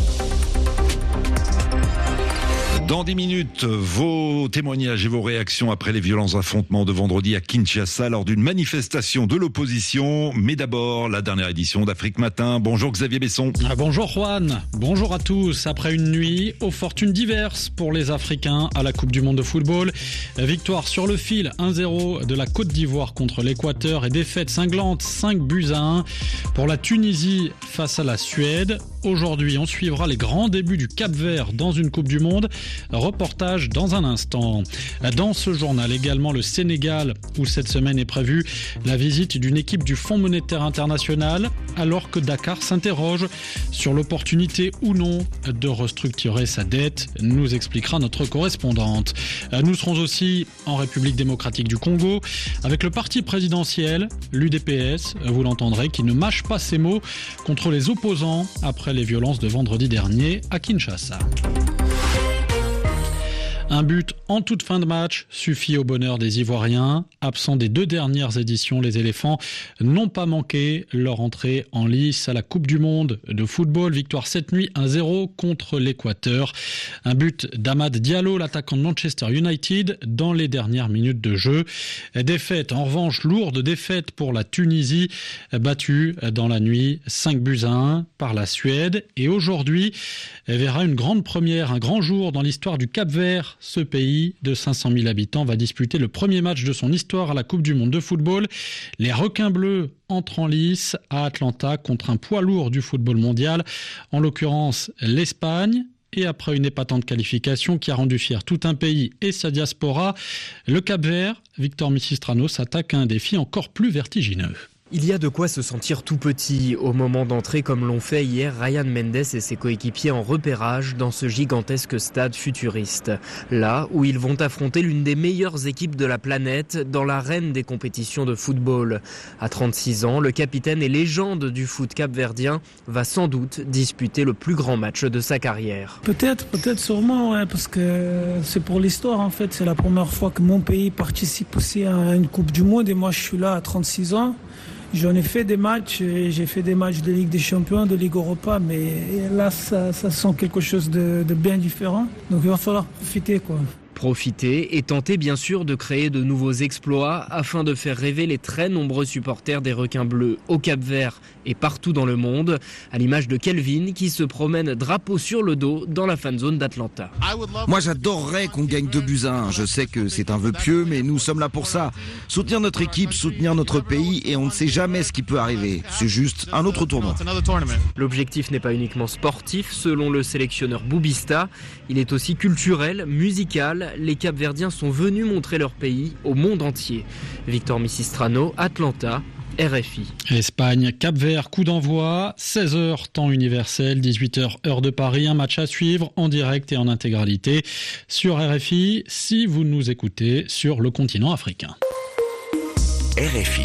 Dans 10 minutes, vos témoignages et vos réactions après les violents affrontements de vendredi à Kinshasa lors d'une manifestation de l'opposition. Mais d'abord, la dernière édition d'Afrique Matin. Bonjour Xavier Besson. Bonjour Juan, bonjour à tous. Après une nuit aux fortunes diverses pour les Africains à la Coupe du Monde de football. Victoire sur le fil 1-0 de la Côte d'Ivoire contre l'Équateur et défaite cinglante 5-1 pour la Tunisie face à la Suède. Aujourd'hui, on suivra les grands débuts du Cap-Vert dans une Coupe du Monde. Reportage dans un instant. Dans ce journal également le Sénégal où cette semaine est prévue la visite d'une équipe du Fonds monétaire international alors que Dakar s'interroge sur l'opportunité ou non de restructurer sa dette, nous expliquera notre correspondante. Nous serons aussi en République démocratique du Congo avec le parti présidentiel, l'UDPS, vous l'entendrez, qui ne mâche pas ses mots contre les opposants après les violences de vendredi dernier à Kinshasa. Un but en toute fin de match suffit au bonheur des Ivoiriens. Absents des 2 dernières éditions, les éléphants n'ont pas manqué leur entrée en lice à la Coupe du Monde de football. Victoire cette nuit 1-0 contre l'Équateur. Un but d'Amad Diallo, l'attaquant de Manchester United, dans les dernières minutes de jeu. Défaite, en revanche, lourde défaite pour la Tunisie, battue dans la nuit 5-1 par la Suède. Et aujourd'hui, verra une grande première, un grand jour dans l'histoire du Cap-Vert. ce pays de 500 000 habitants va disputer le premier match de son histoire à la Coupe du Monde de football. Les requins bleus entrent en lice à Atlanta contre un poids lourd du football mondial, en l'occurrence l'Espagne. Et après une épatante qualification qui a rendu fier tout un pays et sa diaspora, le Cap-Vert, Victor Misistrano, s'attaque à un défi encore plus vertigineux. Il y a de quoi se sentir tout petit au moment d'entrer comme l'ont fait hier Ryan Mendes et ses coéquipiers en repérage dans ce gigantesque stade futuriste. Là où ils vont affronter l'une des meilleures équipes de la planète dans l'arène des compétitions de football. À 36 ans, le capitaine et légende du foot capverdien va sans doute disputer le plus grand match de sa carrière. Peut-être sûrement, ouais, parce que c'est pour l'histoire en fait. C'est la première fois que mon pays participe aussi à une Coupe du Monde et moi je suis là à 36 ans. J'en ai fait des matchs, j'ai fait des matchs de Ligue des Champions, de Ligue Europa, mais là, ça sent quelque chose de bien différent. Donc il va falloir profiter, quoi. Profiter et tenter bien sûr de créer de nouveaux exploits afin de faire rêver les très nombreux supporters des requins bleus au Cap-Vert et partout dans le monde, à l'image de Kelvin qui se promène drapeau sur le dos dans la fan zone d'Atlanta. Moi j'adorerais qu'on gagne 2-1. Je sais que c'est un vœu pieux, mais nous sommes là pour ça. Soutenir notre équipe, soutenir notre pays, et on ne sait jamais ce qui peut arriver. C'est juste un autre tournoi. L'objectif n'est pas uniquement sportif, selon le sélectionneur Boubista. Il est aussi culturel, musical. Les Capverdiens sont venus montrer leur pays au monde entier. Victor Misistrano, Atlanta, RFI. Espagne, Cap-Vert, coup d'envoi, 16h temps universel, 18h heure de Paris, un match à suivre en direct et en intégralité sur RFI si vous nous écoutez sur le continent africain. RFI.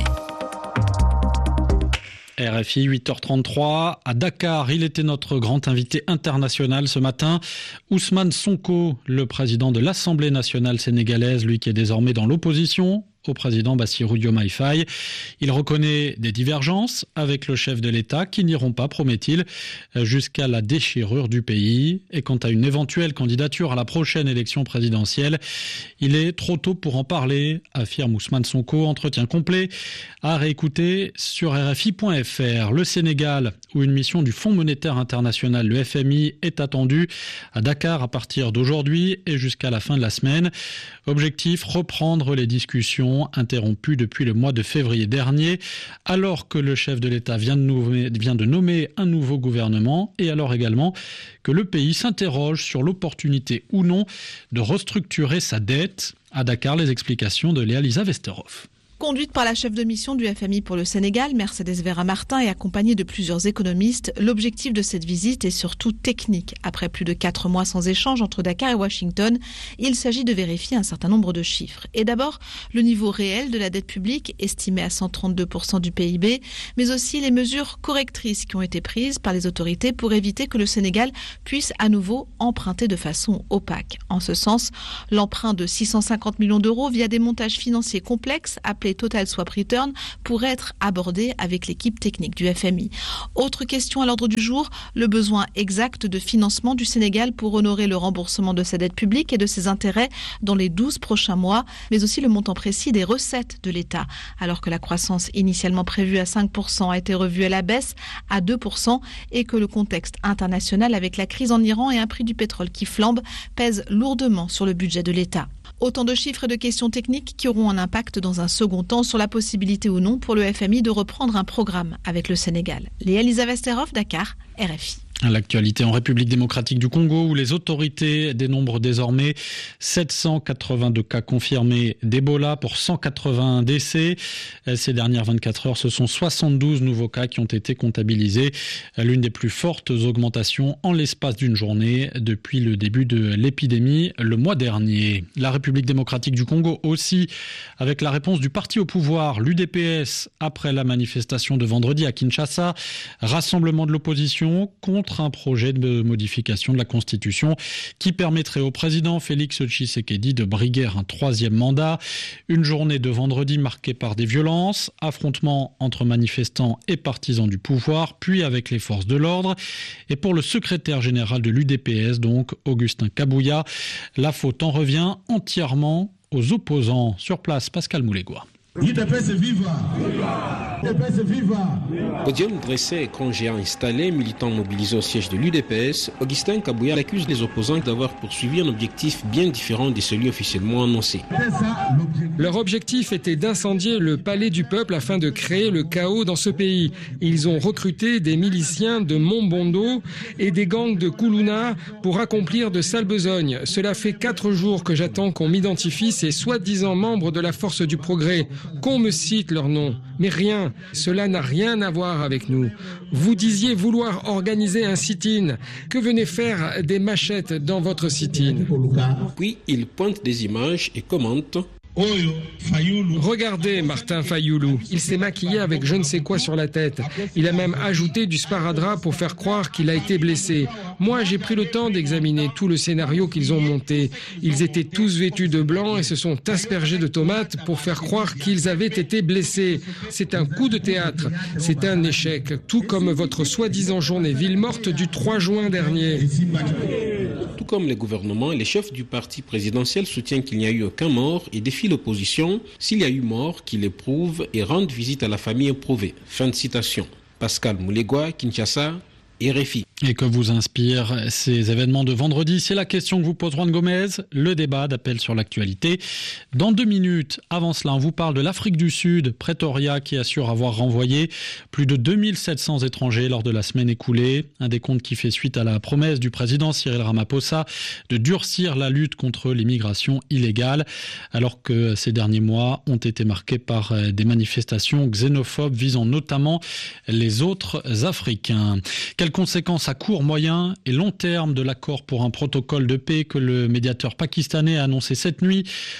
RFI 8h33 à Dakar, il était notre grand invité international ce matin, Ousmane Sonko, le président de l'Assemblée nationale sénégalaise, lui qui est désormais dans l'opposition au président Bassirou Diomaye Faye. Il reconnaît des divergences avec le chef de l'État qui n'iront pas, promet-il, jusqu'à la déchirure du pays. Et quant à une éventuelle candidature à la prochaine élection présidentielle, il est trop tôt pour en parler, affirme Ousmane Sonko. Entretien complet à réécouter sur RFI.fr. Le Sénégal, où une mission du Fonds monétaire international, le FMI, est attendue à Dakar à partir d'aujourd'hui et jusqu'à la fin de la semaine. Objectif, reprendre les discussions interrompues depuis le mois de février dernier, alors que le chef de l'État vient de nommer un nouveau gouvernement, et alors également que le pays s'interroge sur l'opportunité ou non de restructurer sa dette. À Dakar, les explications de Léa-Lisa Westerhoff. Conduite par la chef de mission du FMI pour le Sénégal, Mercedes Vera-Martin, et accompagnée de plusieurs économistes, l'objectif de cette visite est surtout technique. Après plus de 4 mois sans échange entre Dakar et Washington, il s'agit de vérifier un certain nombre de chiffres. Et d'abord, le niveau réel de la dette publique, estimé à 132% du PIB, mais aussi les mesures correctrices qui ont été prises par les autorités pour éviter que le Sénégal puisse à nouveau emprunter de façon opaque. En ce sens, l'emprunt de 650 millions d'euros via des montages financiers complexes, appelés Total Swap Return, pourrait être abordé avec l'équipe technique du FMI. Autre question à l'ordre du jour, le besoin exact de financement du Sénégal pour honorer le remboursement de sa dette publique et de ses intérêts dans les 12 prochains mois, mais aussi le montant précis des recettes de l'État. Alors que la croissance initialement prévue à 5% a été revue à la baisse à 2% et que le contexte international avec la crise en Iran et un prix du pétrole qui flambe pèse lourdement sur le budget de l'État. Autant de chiffres et de questions techniques qui auront un impact dans un second temps sur la possibilité ou non pour le FMI de reprendre un programme avec le Sénégal. Léa-Lisa Westerhoff, Dakar, RFI. L'actualité en République démocratique du Congo, où les autorités dénombrent désormais 782 cas confirmés d'Ebola pour 181 décès. Ces dernières 24 heures, ce sont 72 nouveaux cas qui ont été comptabilisés. L'une des plus fortes augmentations en l'espace d'une journée depuis le début de l'épidémie le mois dernier. La République démocratique du Congo aussi, avec la réponse du parti au pouvoir, l'UDPS, après la manifestation de vendredi à Kinshasa. Rassemblement de l'opposition contre un projet de modification de la Constitution qui permettrait au président Félix Tshisekedi de briguer un 3e mandat. Une journée de vendredi marquée par des violences, affrontements entre manifestants et partisans du pouvoir, puis avec les forces de l'ordre. Et pour le secrétaire général de l'UDPS, donc Augustin Kabouya, la faute en revient entièrement aux opposants. Sur place, Pascal Moulégois. L'UDPS viva! Podium dressé, écran géant installé, militant mobilisé au siège de l'UDPS, Augustin Kabouya accuse les opposants d'avoir poursuivi un objectif bien différent de celui officiellement annoncé. Leur objectif était d'incendier le palais du peuple afin de créer le chaos dans ce pays. Ils ont recruté des miliciens de Mombondo et des gangs de Koulouna pour accomplir de sales besognes. Cela fait 4 jours que j'attends qu'on m'identifie ces soi-disant membres de la force du progrès, qu'on me cite leur nom. Mais rien, cela n'a rien à voir avec nous. Vous disiez vouloir organiser un sit-in. Que venaient faire des machettes dans votre sit-in? Puis il pointe des images et commente. Regardez Martin Fayoulou, il s'est maquillé avec je ne sais quoi sur la tête. Il a même ajouté du sparadrap pour faire croire qu'il a été blessé. Moi, j'ai pris le temps d'examiner tout le scénario qu'ils ont monté. Ils étaient tous vêtus de blanc et se sont aspergés de tomates pour faire croire qu'ils avaient été blessés. C'est un coup de théâtre, c'est un échec, tout comme votre soi-disant journée ville morte du 3 juin dernier. Tout comme les gouvernements, les chefs du parti présidentiel soutiennent qu'il n'y a eu aucun mort et défient l'opposition. S'il y a eu mort, qu'il éprouve et rende visite à la famille éprouvée. Fin de citation. Pascal Moulegua, Kinshasa, RFI. Et que vous inspirent ces événements de vendredi? C'est la question que vous pose Juan Gomez. Le débat d'appel sur l'actualité. Dans 2 minutes, avant cela, on vous parle de l'Afrique du Sud. Pretoria qui assure avoir renvoyé plus de 2700 étrangers lors de la semaine écoulée. Un décompte qui fait suite à la promesse du président Cyril Ramaphosa de durcir la lutte contre l'immigration illégale. Alors que ces derniers mois ont été marqués par des manifestations xénophobes visant notamment les autres Africains. Quelles conséquences à court, moyen et long terme de l'accord pour un protocole de paix que le médiateur pakistanais a annoncé cette nuit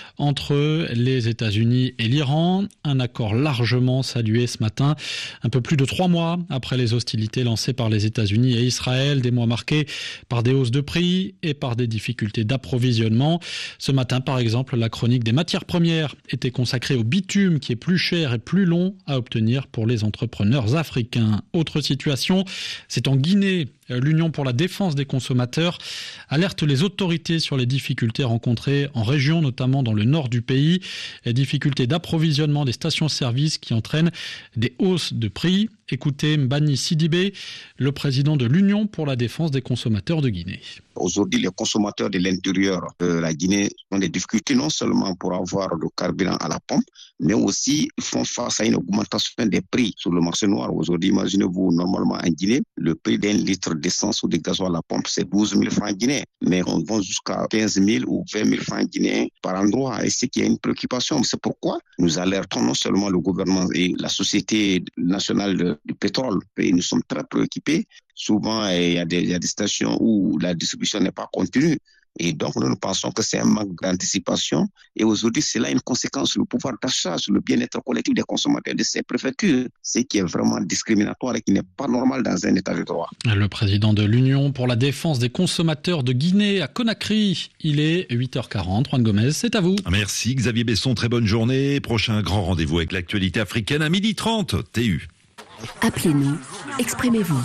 entre les États-Unis et l'Iran. Un accord largement salué ce matin, un peu plus de 3 mois après les hostilités lancées par les États-Unis et Israël, des mois marqués par des hausses de prix et par des difficultés d'approvisionnement. Ce matin, par exemple, la chronique des matières premières était consacrée au bitume qui est plus cher et plus long à obtenir pour les entrepreneurs africains. Autre situation, c'est en Guinée. L'Union pour la défense des consommateurs alerte les autorités sur les difficultés rencontrées en région, notamment dans le nord du pays. Les difficultés d'approvisionnement des stations-service qui entraînent des hausses de prix. Écoutez Mbani Sidibé, le président de l'Union pour la défense des consommateurs de Guinée. Aujourd'hui, les consommateurs de l'intérieur de la Guinée ont des difficultés non seulement pour avoir le carburant à la pompe, mais aussi font face à une augmentation des prix sur le marché noir. Aujourd'hui, imaginez-vous, normalement en Guinée, le prix d'un litre d'essence ou de gasoil à la pompe, c'est 12 000 francs guinéens. Mais on vend jusqu'à 15 000 ou 20 000 francs guinéens par endroit. Et c'est qu'il y a une préoccupation. C'est pourquoi nous alertons non seulement le gouvernement et la Société nationale du pétrole. Et nous sommes très préoccupés. Souvent, il y a des stations où la distribution n'est pas continue. Et donc, nous pensons que c'est un manque d'anticipation. Et aujourd'hui, c'est là une conséquence sur le pouvoir d'achat, sur le bien-être collectif des consommateurs de ces préfectures. Ce qui est vraiment discriminatoire et qui n'est pas normal dans un état de droit. Le président de l'Union pour la défense des consommateurs de Guinée à Conakry. Il est 8h40. Juan Gomez, c'est à vous. Merci Xavier Besson, très bonne journée. Prochain grand rendez-vous avec l'actualité africaine à 12h30. TU. Appelez-nous, exprimez-vous.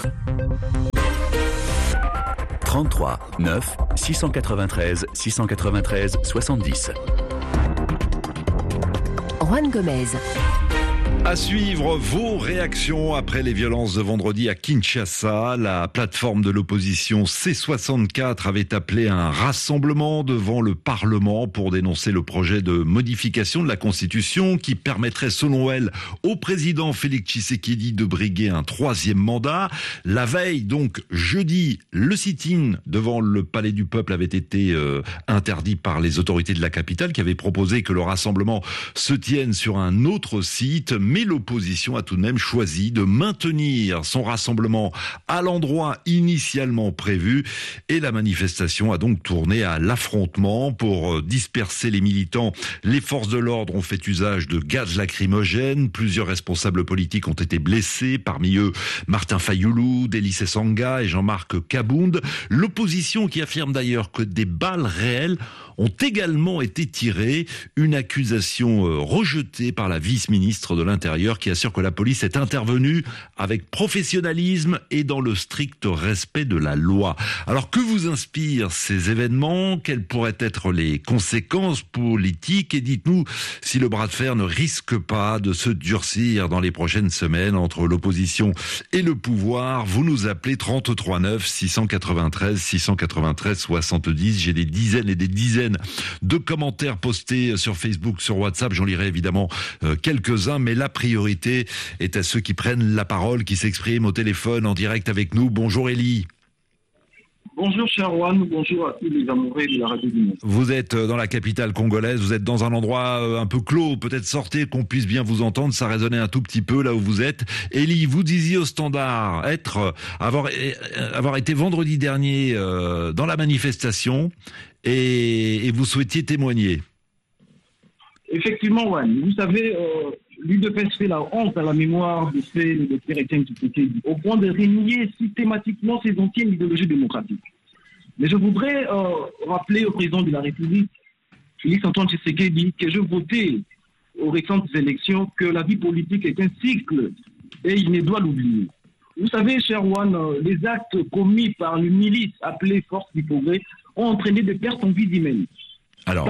33 9 693 693 70. Juan Gomez. À suivre vos réactions après les violences de vendredi à Kinshasa. La plateforme de l'opposition C64 avait appelé un rassemblement devant le Parlement pour dénoncer le projet de modification de la Constitution qui permettrait, selon elle, au président Félix Tshisekedi de briguer un 3e mandat. La veille, donc jeudi, le sit-in devant le Palais du Peuple avait été interdit par les autorités de la capitale qui avaient proposé que le rassemblement se tienne sur un autre site. Mais l'opposition a tout de même choisi de maintenir son rassemblement à l'endroit initialement prévu et la manifestation a donc tourné à l'affrontement. Pour disperser les militants, les forces de l'ordre ont fait usage de gaz lacrymogènes. Plusieurs responsables politiques ont été blessés, parmi eux Martin Fayoulou, Délice Sanga et Jean-Marc Kabound. L'opposition qui affirme d'ailleurs que des balles réelles ont également été tirées, une accusation rejetée par la vice-ministre de l'Intérieur qui assure que la police est intervenue avec professionnalisme et dans le strict respect de la loi. Alors que vous inspirent ces événements? Quelles pourraient être les conséquences politiques? Et dites-nous si le bras de fer ne risque pas de se durcir dans les prochaines semaines entre l'opposition et le pouvoir. Vous nous appelez 33 9 693 693 70. J'ai des dizaines et des dizaines de commentaires postés sur Facebook, sur WhatsApp. J'en lirai évidemment quelques-uns, mais la priorité est à ceux qui prennent la parole, qui s'expriment au téléphone en direct avec nous. Bonjour Élie. Bonjour Charwan, bonjour à tous les amoureux de la radio du monde. Vous êtes dans la capitale congolaise, vous êtes dans un endroit un peu clos, peut-être sortez qu'on puisse bien vous entendre, ça résonnait un tout petit peu là où vous êtes. Élie, vous disiez au Standard avoir été vendredi dernier dans la manifestation et vous souhaitiez témoigner. Effectivement, Juan, vous savez, l'UDPS fait la honte à la mémoire de le docteur Étienne Tshisekedi, au point de renier systématiquement ses anciennes idéologies démocratiques. Mais je voudrais rappeler au président de la République, Félix Antoine Tshisekedi, que je votais aux récentes élections que la vie politique est un cycle et il ne doit l'oublier. Vous savez, cher Juan, les actes commis par une milice appelée Force du Progrès ont entraîné des pertes en vie humaines. Alors,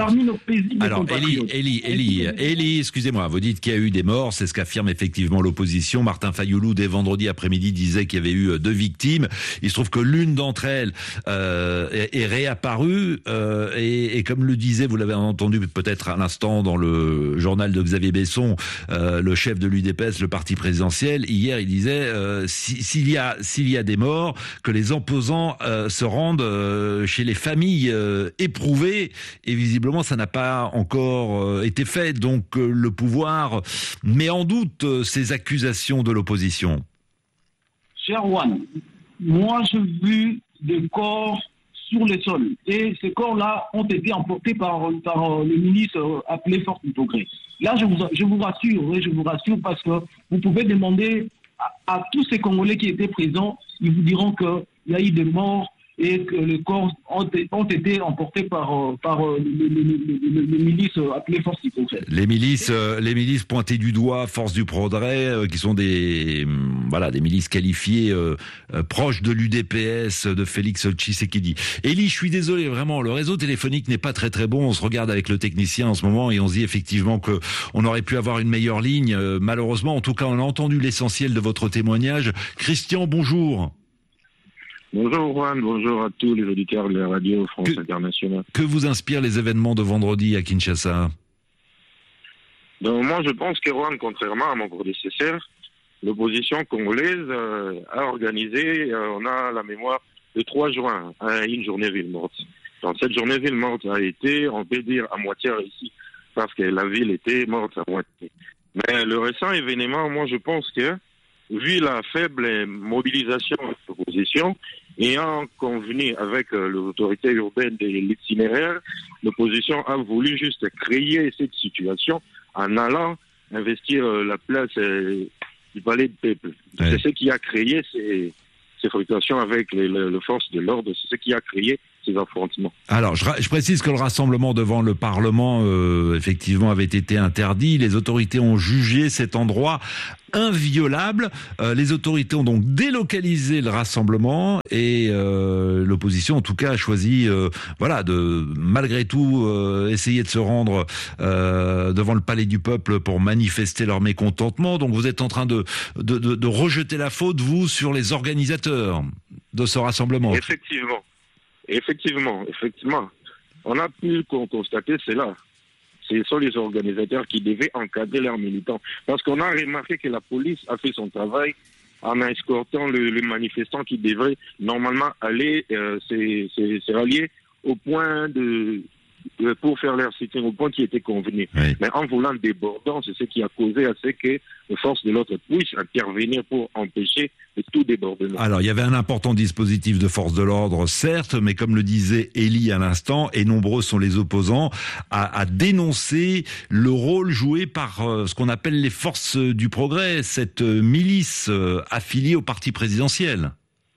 Élie, excusez-moi, vous dites qu'il y a eu des morts, c'est ce qu'affirme effectivement l'opposition. Martin Fayoulou, dès vendredi après-midi, disait qu'il y avait eu 2 victimes. Il se trouve que l'une d'entre elles est réapparue et comme le disait, vous l'avez entendu peut-être à l'instant dans le journal de Xavier Besson, le chef de l'UDPS, le parti présidentiel, hier il disait s'il y a des morts, que les opposants se rendent chez les familles éprouvées, et visiblement, ça n'a pas encore été fait. Donc, le pouvoir met en doute ces accusations de l'opposition. Cher Juan, moi, j'ai vu des corps sur le sol. Et ces corps-là ont été emportés par le ministre appelé Force du Progrès. Là, je vous rassure, parce que vous pouvez demander à tous ces Congolais qui étaient présents, ils vous diront qu'il y a eu des morts et que les corps ont été emportés par les milices appelées Force du Progrès. Les milices pointées du doigt, Force du Progrès, qui sont des milices qualifiées proches de l'UDPS, de Félix Tshisekedi. Élie, je suis désolé, vraiment, le réseau téléphonique n'est pas très très bon. On se regarde avec le technicien en ce moment et on se dit effectivement que on aurait pu avoir une meilleure ligne. Malheureusement, en tout cas, on a entendu l'essentiel de votre témoignage. Christian, bonjour. Bonjour Juan, bonjour à tous les auditeurs de la radio France Internationale. Que vous inspirent les événements de vendredi à Kinshasa? Donc moi je pense que Juan, contrairement à mon prédécesseur, l'opposition congolaise a organisé, on a la mémoire, le 3 juin, une journée ville morte. Donc cette journée ville morte a été, on peut dire, à moitié réussie, parce que la ville était morte à moitié. Mais le récent événement, moi je pense que, vu la faible mobilisation de l'opposition, ayant convenu avec l'autorité urbaine de l'itinéraire, l'opposition a voulu juste créer cette situation en allant investir la place du palais de peuple. Ouais. C'est ce qui a créé ces fluctuations avec les forces de l'ordre, c'est ce qui a créé ces affrontements. Alors, je précise que le rassemblement devant le Parlement, effectivement, avait été interdit. Les autorités ont jugé cet endroit inviolable. Les autorités ont donc délocalisé le rassemblement et l'opposition, en tout cas, a choisi, de malgré tout essayer de se rendre devant le Palais du Peuple pour manifester leur mécontentement. Donc, vous êtes en train de rejeter la faute, vous, sur les organisateurs de ce rassemblement. Effectivement. On a pu constater cela. Ce sont les organisateurs qui devaient encadrer leurs militants. Parce qu'on a remarqué que la police a fait son travail en escortant les manifestants qui devraient normalement aller se rallier au point pour faire leur sit-in, au point qui était convenu. Oui. Mais en voulant déborder, c'est ce qui a causé à ce que les forces de l'ordre puissent intervenir pour empêcher tout débordement. Alors, il y avait un important dispositif de force de l'ordre, certes, mais comme le disait Élie à l'instant, et nombreux sont les opposants, à dénoncer le rôle joué par ce qu'on appelle les forces du progrès, cette milice affiliée au parti présidentiel.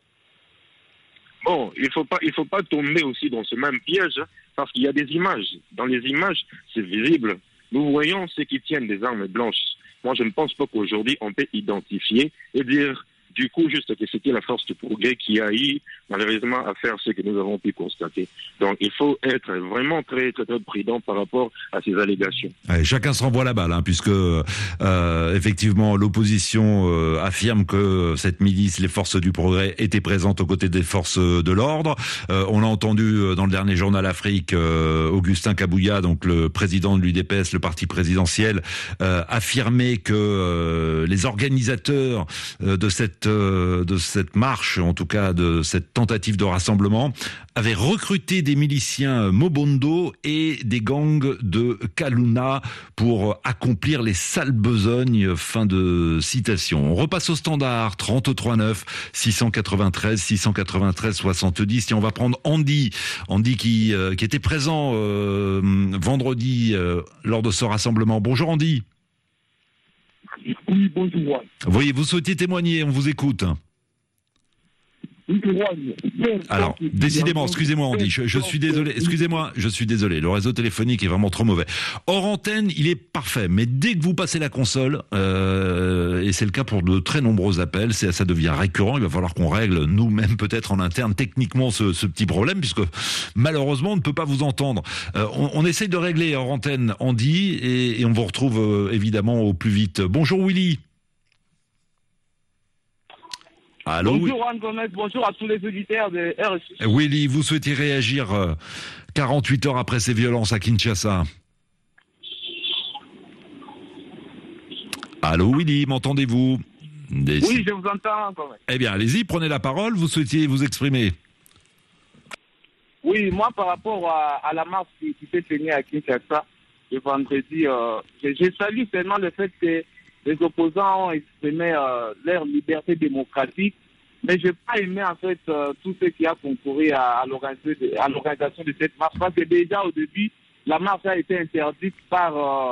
Bon, il faut pas tomber aussi dans ce même piège, parce qu'il y a des images. Dans les images, c'est visible. Nous voyons ceux qui tiennent des armes blanches. moi je ne pense pas qu'aujourd'hui on peut identifier et dire du coup juste que c'était la force du progrès qui a eu malheureusement à faire ce que nous avons pu constater. Donc il faut être vraiment très très très prudent par rapport à ces allégations. Ouais, chacun se renvoie la balle, puisque effectivement l'opposition affirme que cette milice, les forces du progrès, étaient présentes aux côtés des forces de l'ordre. On a entendu dans le dernier journal Afrique Augustin Kabouya, donc le président de l'UDPS, le parti présidentiel, affirmer que les organisateurs de cette marche, en tout cas de cette tentative de rassemblement, avaient recruté des miliciens Mobondo et des gangs de Kaluna pour accomplir les sales besognes. Fin de citation. On repasse au standard 33 9 693 693 70 et on va prendre Andy qui était présent vendredi lors de ce rassemblement. Bonjour Andy. Oui, bonjour. Oui, vous souhaitez témoigner, on vous écoute. Alors, décidément, excusez-moi Andy, je suis désolé, je suis désolé, le réseau téléphonique est vraiment trop mauvais. Hors antenne, il est parfait, mais dès que vous passez la console, et c'est le cas pour de très nombreux appels, ça devient récurrent, il va falloir qu'on règle nous-mêmes peut-être en interne techniquement ce petit problème, puisque malheureusement on ne peut pas vous entendre. On essaye de régler hors antenne Andy, et on vous retrouve évidemment au plus vite. Bonjour Willy. Allô, bonjour Juan Gomez, bonjour à tous les auditeurs de RSI. Willy, vous souhaitez réagir 48 heures après ces violences à Kinshasa? Allô Willy, m'entendez-vous? Oui, je vous entends quand même. Eh bien, allez-y, prenez la parole, vous souhaitiez vous exprimer. Oui, moi par rapport à la marche qui s'est tenue à Kinshasa le vendredi, je salue seulement le fait que les opposants ont exprimé leur liberté démocratique, mais je n'ai pas aimé en fait tout ce qui a concouru à l'organisation de cette marche, parce que déjà au début, la marche a été interdite par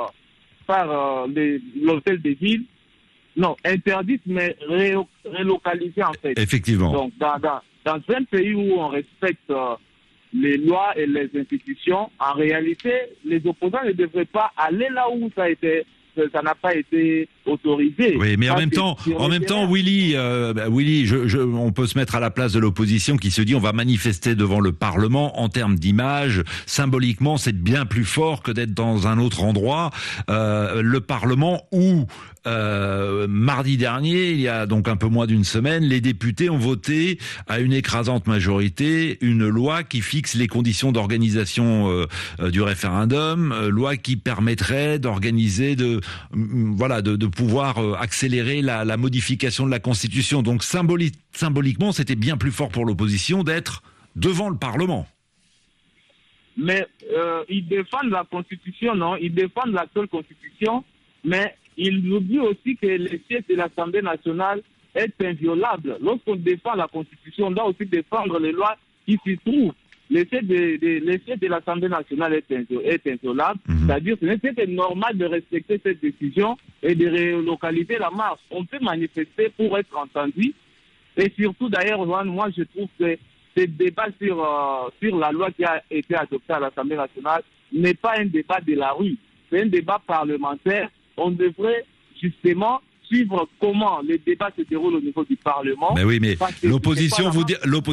l'hôtel de ville. Non, interdite mais relocalisée en fait. Effectivement. Donc dans un pays où on respecte les lois et les institutions, en réalité, les opposants ne devraient pas aller là où ça n'a pas été autorisé. Oui, mais en même temps, Willy, on peut se mettre à la place de l'opposition qui se dit on va manifester devant le Parlement en termes d'image. Symboliquement, c'est bien plus fort que d'être dans un autre endroit. Le Parlement où mardi dernier, il y a donc un peu moins d'une semaine, les députés ont voté à une écrasante majorité une loi qui fixe les conditions d'organisation du référendum, loi qui permettrait d'organiser, de pouvoir accélérer la modification de la Constitution. Donc symboliquement, c'était bien plus fort pour l'opposition d'être devant le Parlement. Mais ils défendent la Constitution, non? Ils défendent l'actuelle Constitution, mais ils oublient aussi que le siège de l'Assemblée nationale est inviolable. Lorsqu'on défend la Constitution, on doit aussi défendre les lois qui s'y trouvent. Le siège de l'Assemblée nationale est inviolable. C'est-à-dire que c'est normal de respecter cette décision et de relocaliser la marche. On peut manifester pour être entendu. Et surtout, d'ailleurs, moi, je trouve que ce débat sur la loi qui a été adoptée à l'Assemblée nationale n'est pas un débat de la rue. C'est un débat parlementaire. On devrait justement suivre comment les débats se déroulent au niveau du Parlement. Mais oui, mais l'opposition